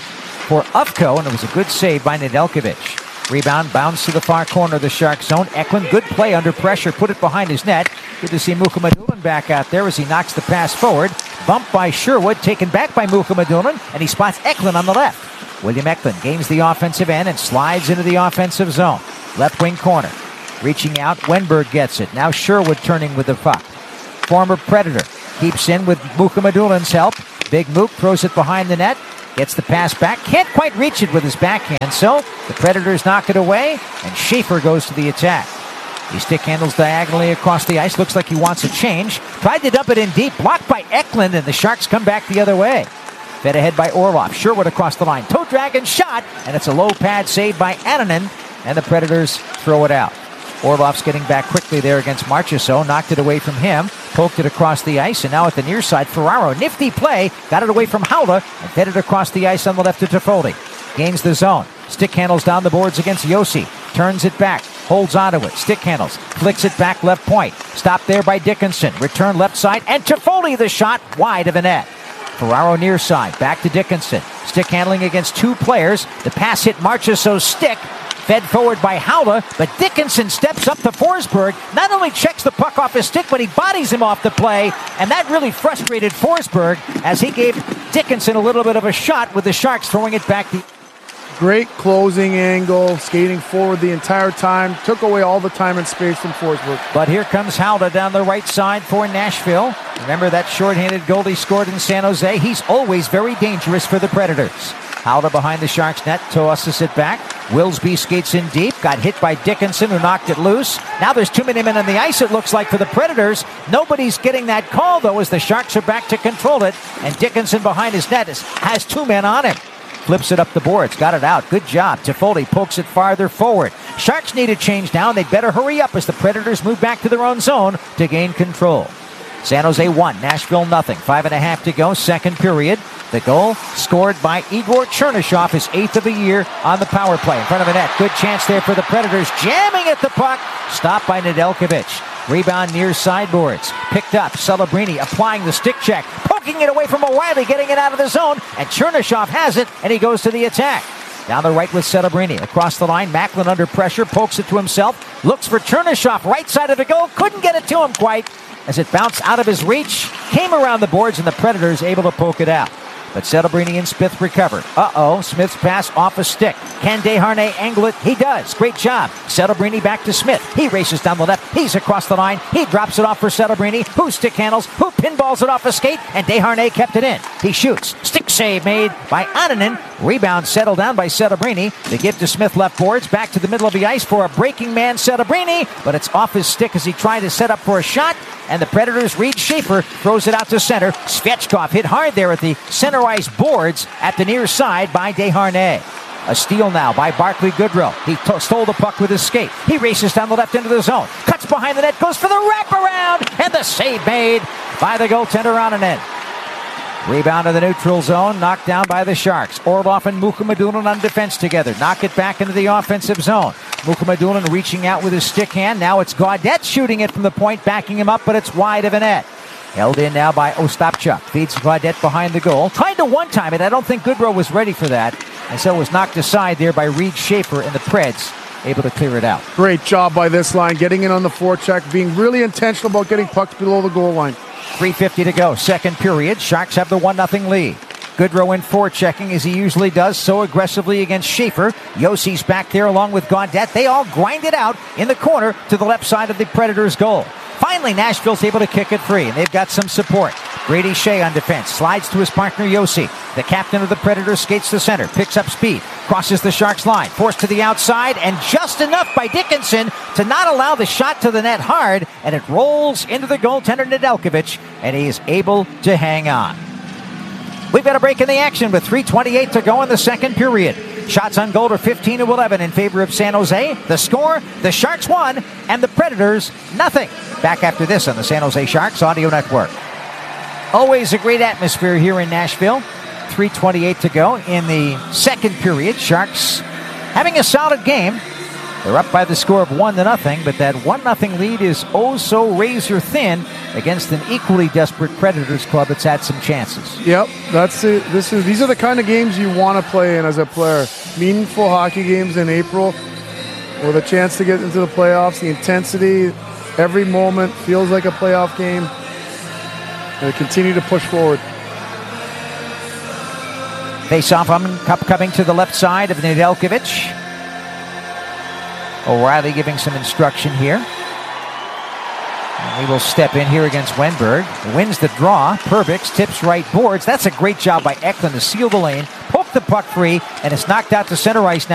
for Ufko, and it was a good save by Nedeljkovic. Rebound, bounce to the far corner of the Shark zone. Eklund, good play under pressure, put it behind his net. Good to see Mukhamadullin back out there as he knocks the pass forward. Bumped by Sherwood, taken back by Mukhamadullin, and he spots Eklund on the left. William Eklund gains the offensive end and slides into the offensive zone. Left wing corner. Reaching out, Wenberg gets it. Now Sherwood turning with the puck. Former Predator keeps in with Mukhamadullin's help. Big Mook throws it behind the net. Gets the pass back. Can't quite reach it with his backhand. So the Predators knock it away, and Schaefer goes to the attack. He stick handles diagonally across the ice. Looks like he wants a change. Tried to dump it in deep. Blocked by Eklund, and the Sharks come back the other way. Fed ahead by Orlov. Sherwood across the line. Toe drag and shot, and it's a low pad save by Annunen, and the Predators throw it out. Orlov's getting back quickly there against Marchessault. Knocked it away from him. Poked it across the ice, and now at the near side, Ferraro. Nifty play. Got it away from Haula and fed it across the ice on the left to Toffoli. Gains the zone. Stick handles down the boards against Josi. Turns it back. Holds onto it. Stick handles. Flicks it back left point. Stopped there by Dickinson. Return left side, and Toffoli the shot wide of the net. Ferraro near side. Back to Dickinson. Stick handling against two players. The pass hit Marchessault's stick. Fed forward by Haula, but Dickinson steps up to Forsberg. Not only checks the puck off his stick, but he bodies him off the play, and that really frustrated Forsberg as he gave Dickinson a little bit of a shot with the Sharks throwing it back. The Great closing angle, skating forward the entire time. Took away all the time and space from Forsberg. But here comes Haula down the right side for Nashville. Remember that shorthanded goal he scored in San Jose? He's always very dangerous for the Predators. Haula behind the Sharks net, tosses it back. Wilsby skates in deep, got hit by Dickinson, who knocked it loose. Now there's too many men on the ice, it looks like, for the Predators. Nobody's getting that call, though, as the Sharks are back to control it. And Dickinson behind his net is, has two men on him. Flips it up the boards, got it out. Good job. Toffoli pokes it farther forward. Sharks need a change now, and they'd better hurry up as the Predators move back to their own zone to gain control. San Jose one, Nashville nothing. Five and a half to go, second period. The goal scored by Igor Chernyshov, his eighth of the year on the power play in front of the net. Good chance there for the Predators, jamming at the puck. Stopped by Nedeljkovic. Rebound near sideboards. Picked up. Celebrini applying the stick check. Poking it away from O'Reilly, getting it out of the zone. And Chernyshov has it, and he goes to the attack. Down the right with Celebrini. Across the line, Macklin under pressure. Pokes it to himself. Looks for Chernyshov, right side of the goal. Couldn't get it to him quite as it bounced out of his reach. Came around the boards, and the Predators able to poke it out. But Celebrini and Smith recovered. Uh-oh, Smith's pass off a stick. Can Desharnais angle it? He does. Great job. Celebrini back to Smith. He races down the left. He's across the line. He drops it off for Celebrini, who stick handles, who pinballs it off a skate, and Desharnais kept it in. He shoots. Stick save made by Annunen. Rebound settled down by Celebrini. They give to Smith left boards. Back to the middle of the ice for a breaking man, Celebrini, but it's off his stick as he tried to set up for a shot. And the Predators, Reed Schaefer, throws it out to center. Svechkov hit hard there at the center ice boards at the near side by Desharnais. A steal now by Barclay Goodrow. He to- stole the puck with his skate. He races down the left into the zone. Cuts behind the net, goes for the wraparound, and the save made by the goaltender Annunen. Rebound in the neutral zone, knocked down by the Sharks. Orlov and Mukhamadullin on defense together. Knock it back into the offensive zone. Mukhamadullin reaching out with his stick hand. Now it's Gaudette shooting it from the point, backing him up, but it's wide of a net. Held in now by Ostapchuk. Feeds Gaudette behind the goal. Tried to one-time it. I don't think Goodrow was ready for that. And so it was knocked aside there by Reed Schaefer, and the Preds able to clear it out. Great job by this line, getting in on the forecheck, being really intentional about getting pucks below the goal line. three fifty to go, second period. Sharks have the one nothing lead. Goodrow in forechecking as he usually does, so aggressively against Schaefer. Yossi's back there along with Gaudette. They all grind it out in the corner to the left side of the Predators' goal. Finally, Nashville's able to kick it free, and they've got some support. Brady Shea on defense, slides to his partner Josi. The captain of the Predators skates to center, picks up speed, crosses the Sharks line, forced to the outside, and just enough by Dickinson to not allow the shot to the net hard, and it rolls into the goaltender Nedeljkovic, and he is able to hang on. We've got a break in the action with three twenty-eight to go in the second period. Shots on goal are fifteen to eleven in favor of San Jose. The score, the Sharks won, and the Predators nothing. Back after this on the San Jose Sharks Audio Network. Always a great atmosphere here in Nashville. three twenty-eight to go in the second period. Sharks having a solid game. They're up by the score of one to nothing, but that one nothing lead is oh so razor thin against an equally desperate Predators club that's had some chances. Yep, that's it. This is these are the kind of games you want to play in as a player. Meaningful hockey games in April with a chance to get into the playoffs. The intensity, every moment feels like a playoff game. And they continue to push forward. Face-off cup coming to the left side of Nedeljkovic. O'Reilly giving some instruction here. And he will step in here against Wenberg. Wins the draw. Perbix tips right boards. That's a great job by Eklund to seal the lane, poke the puck free, and it's knocked out to center ice now.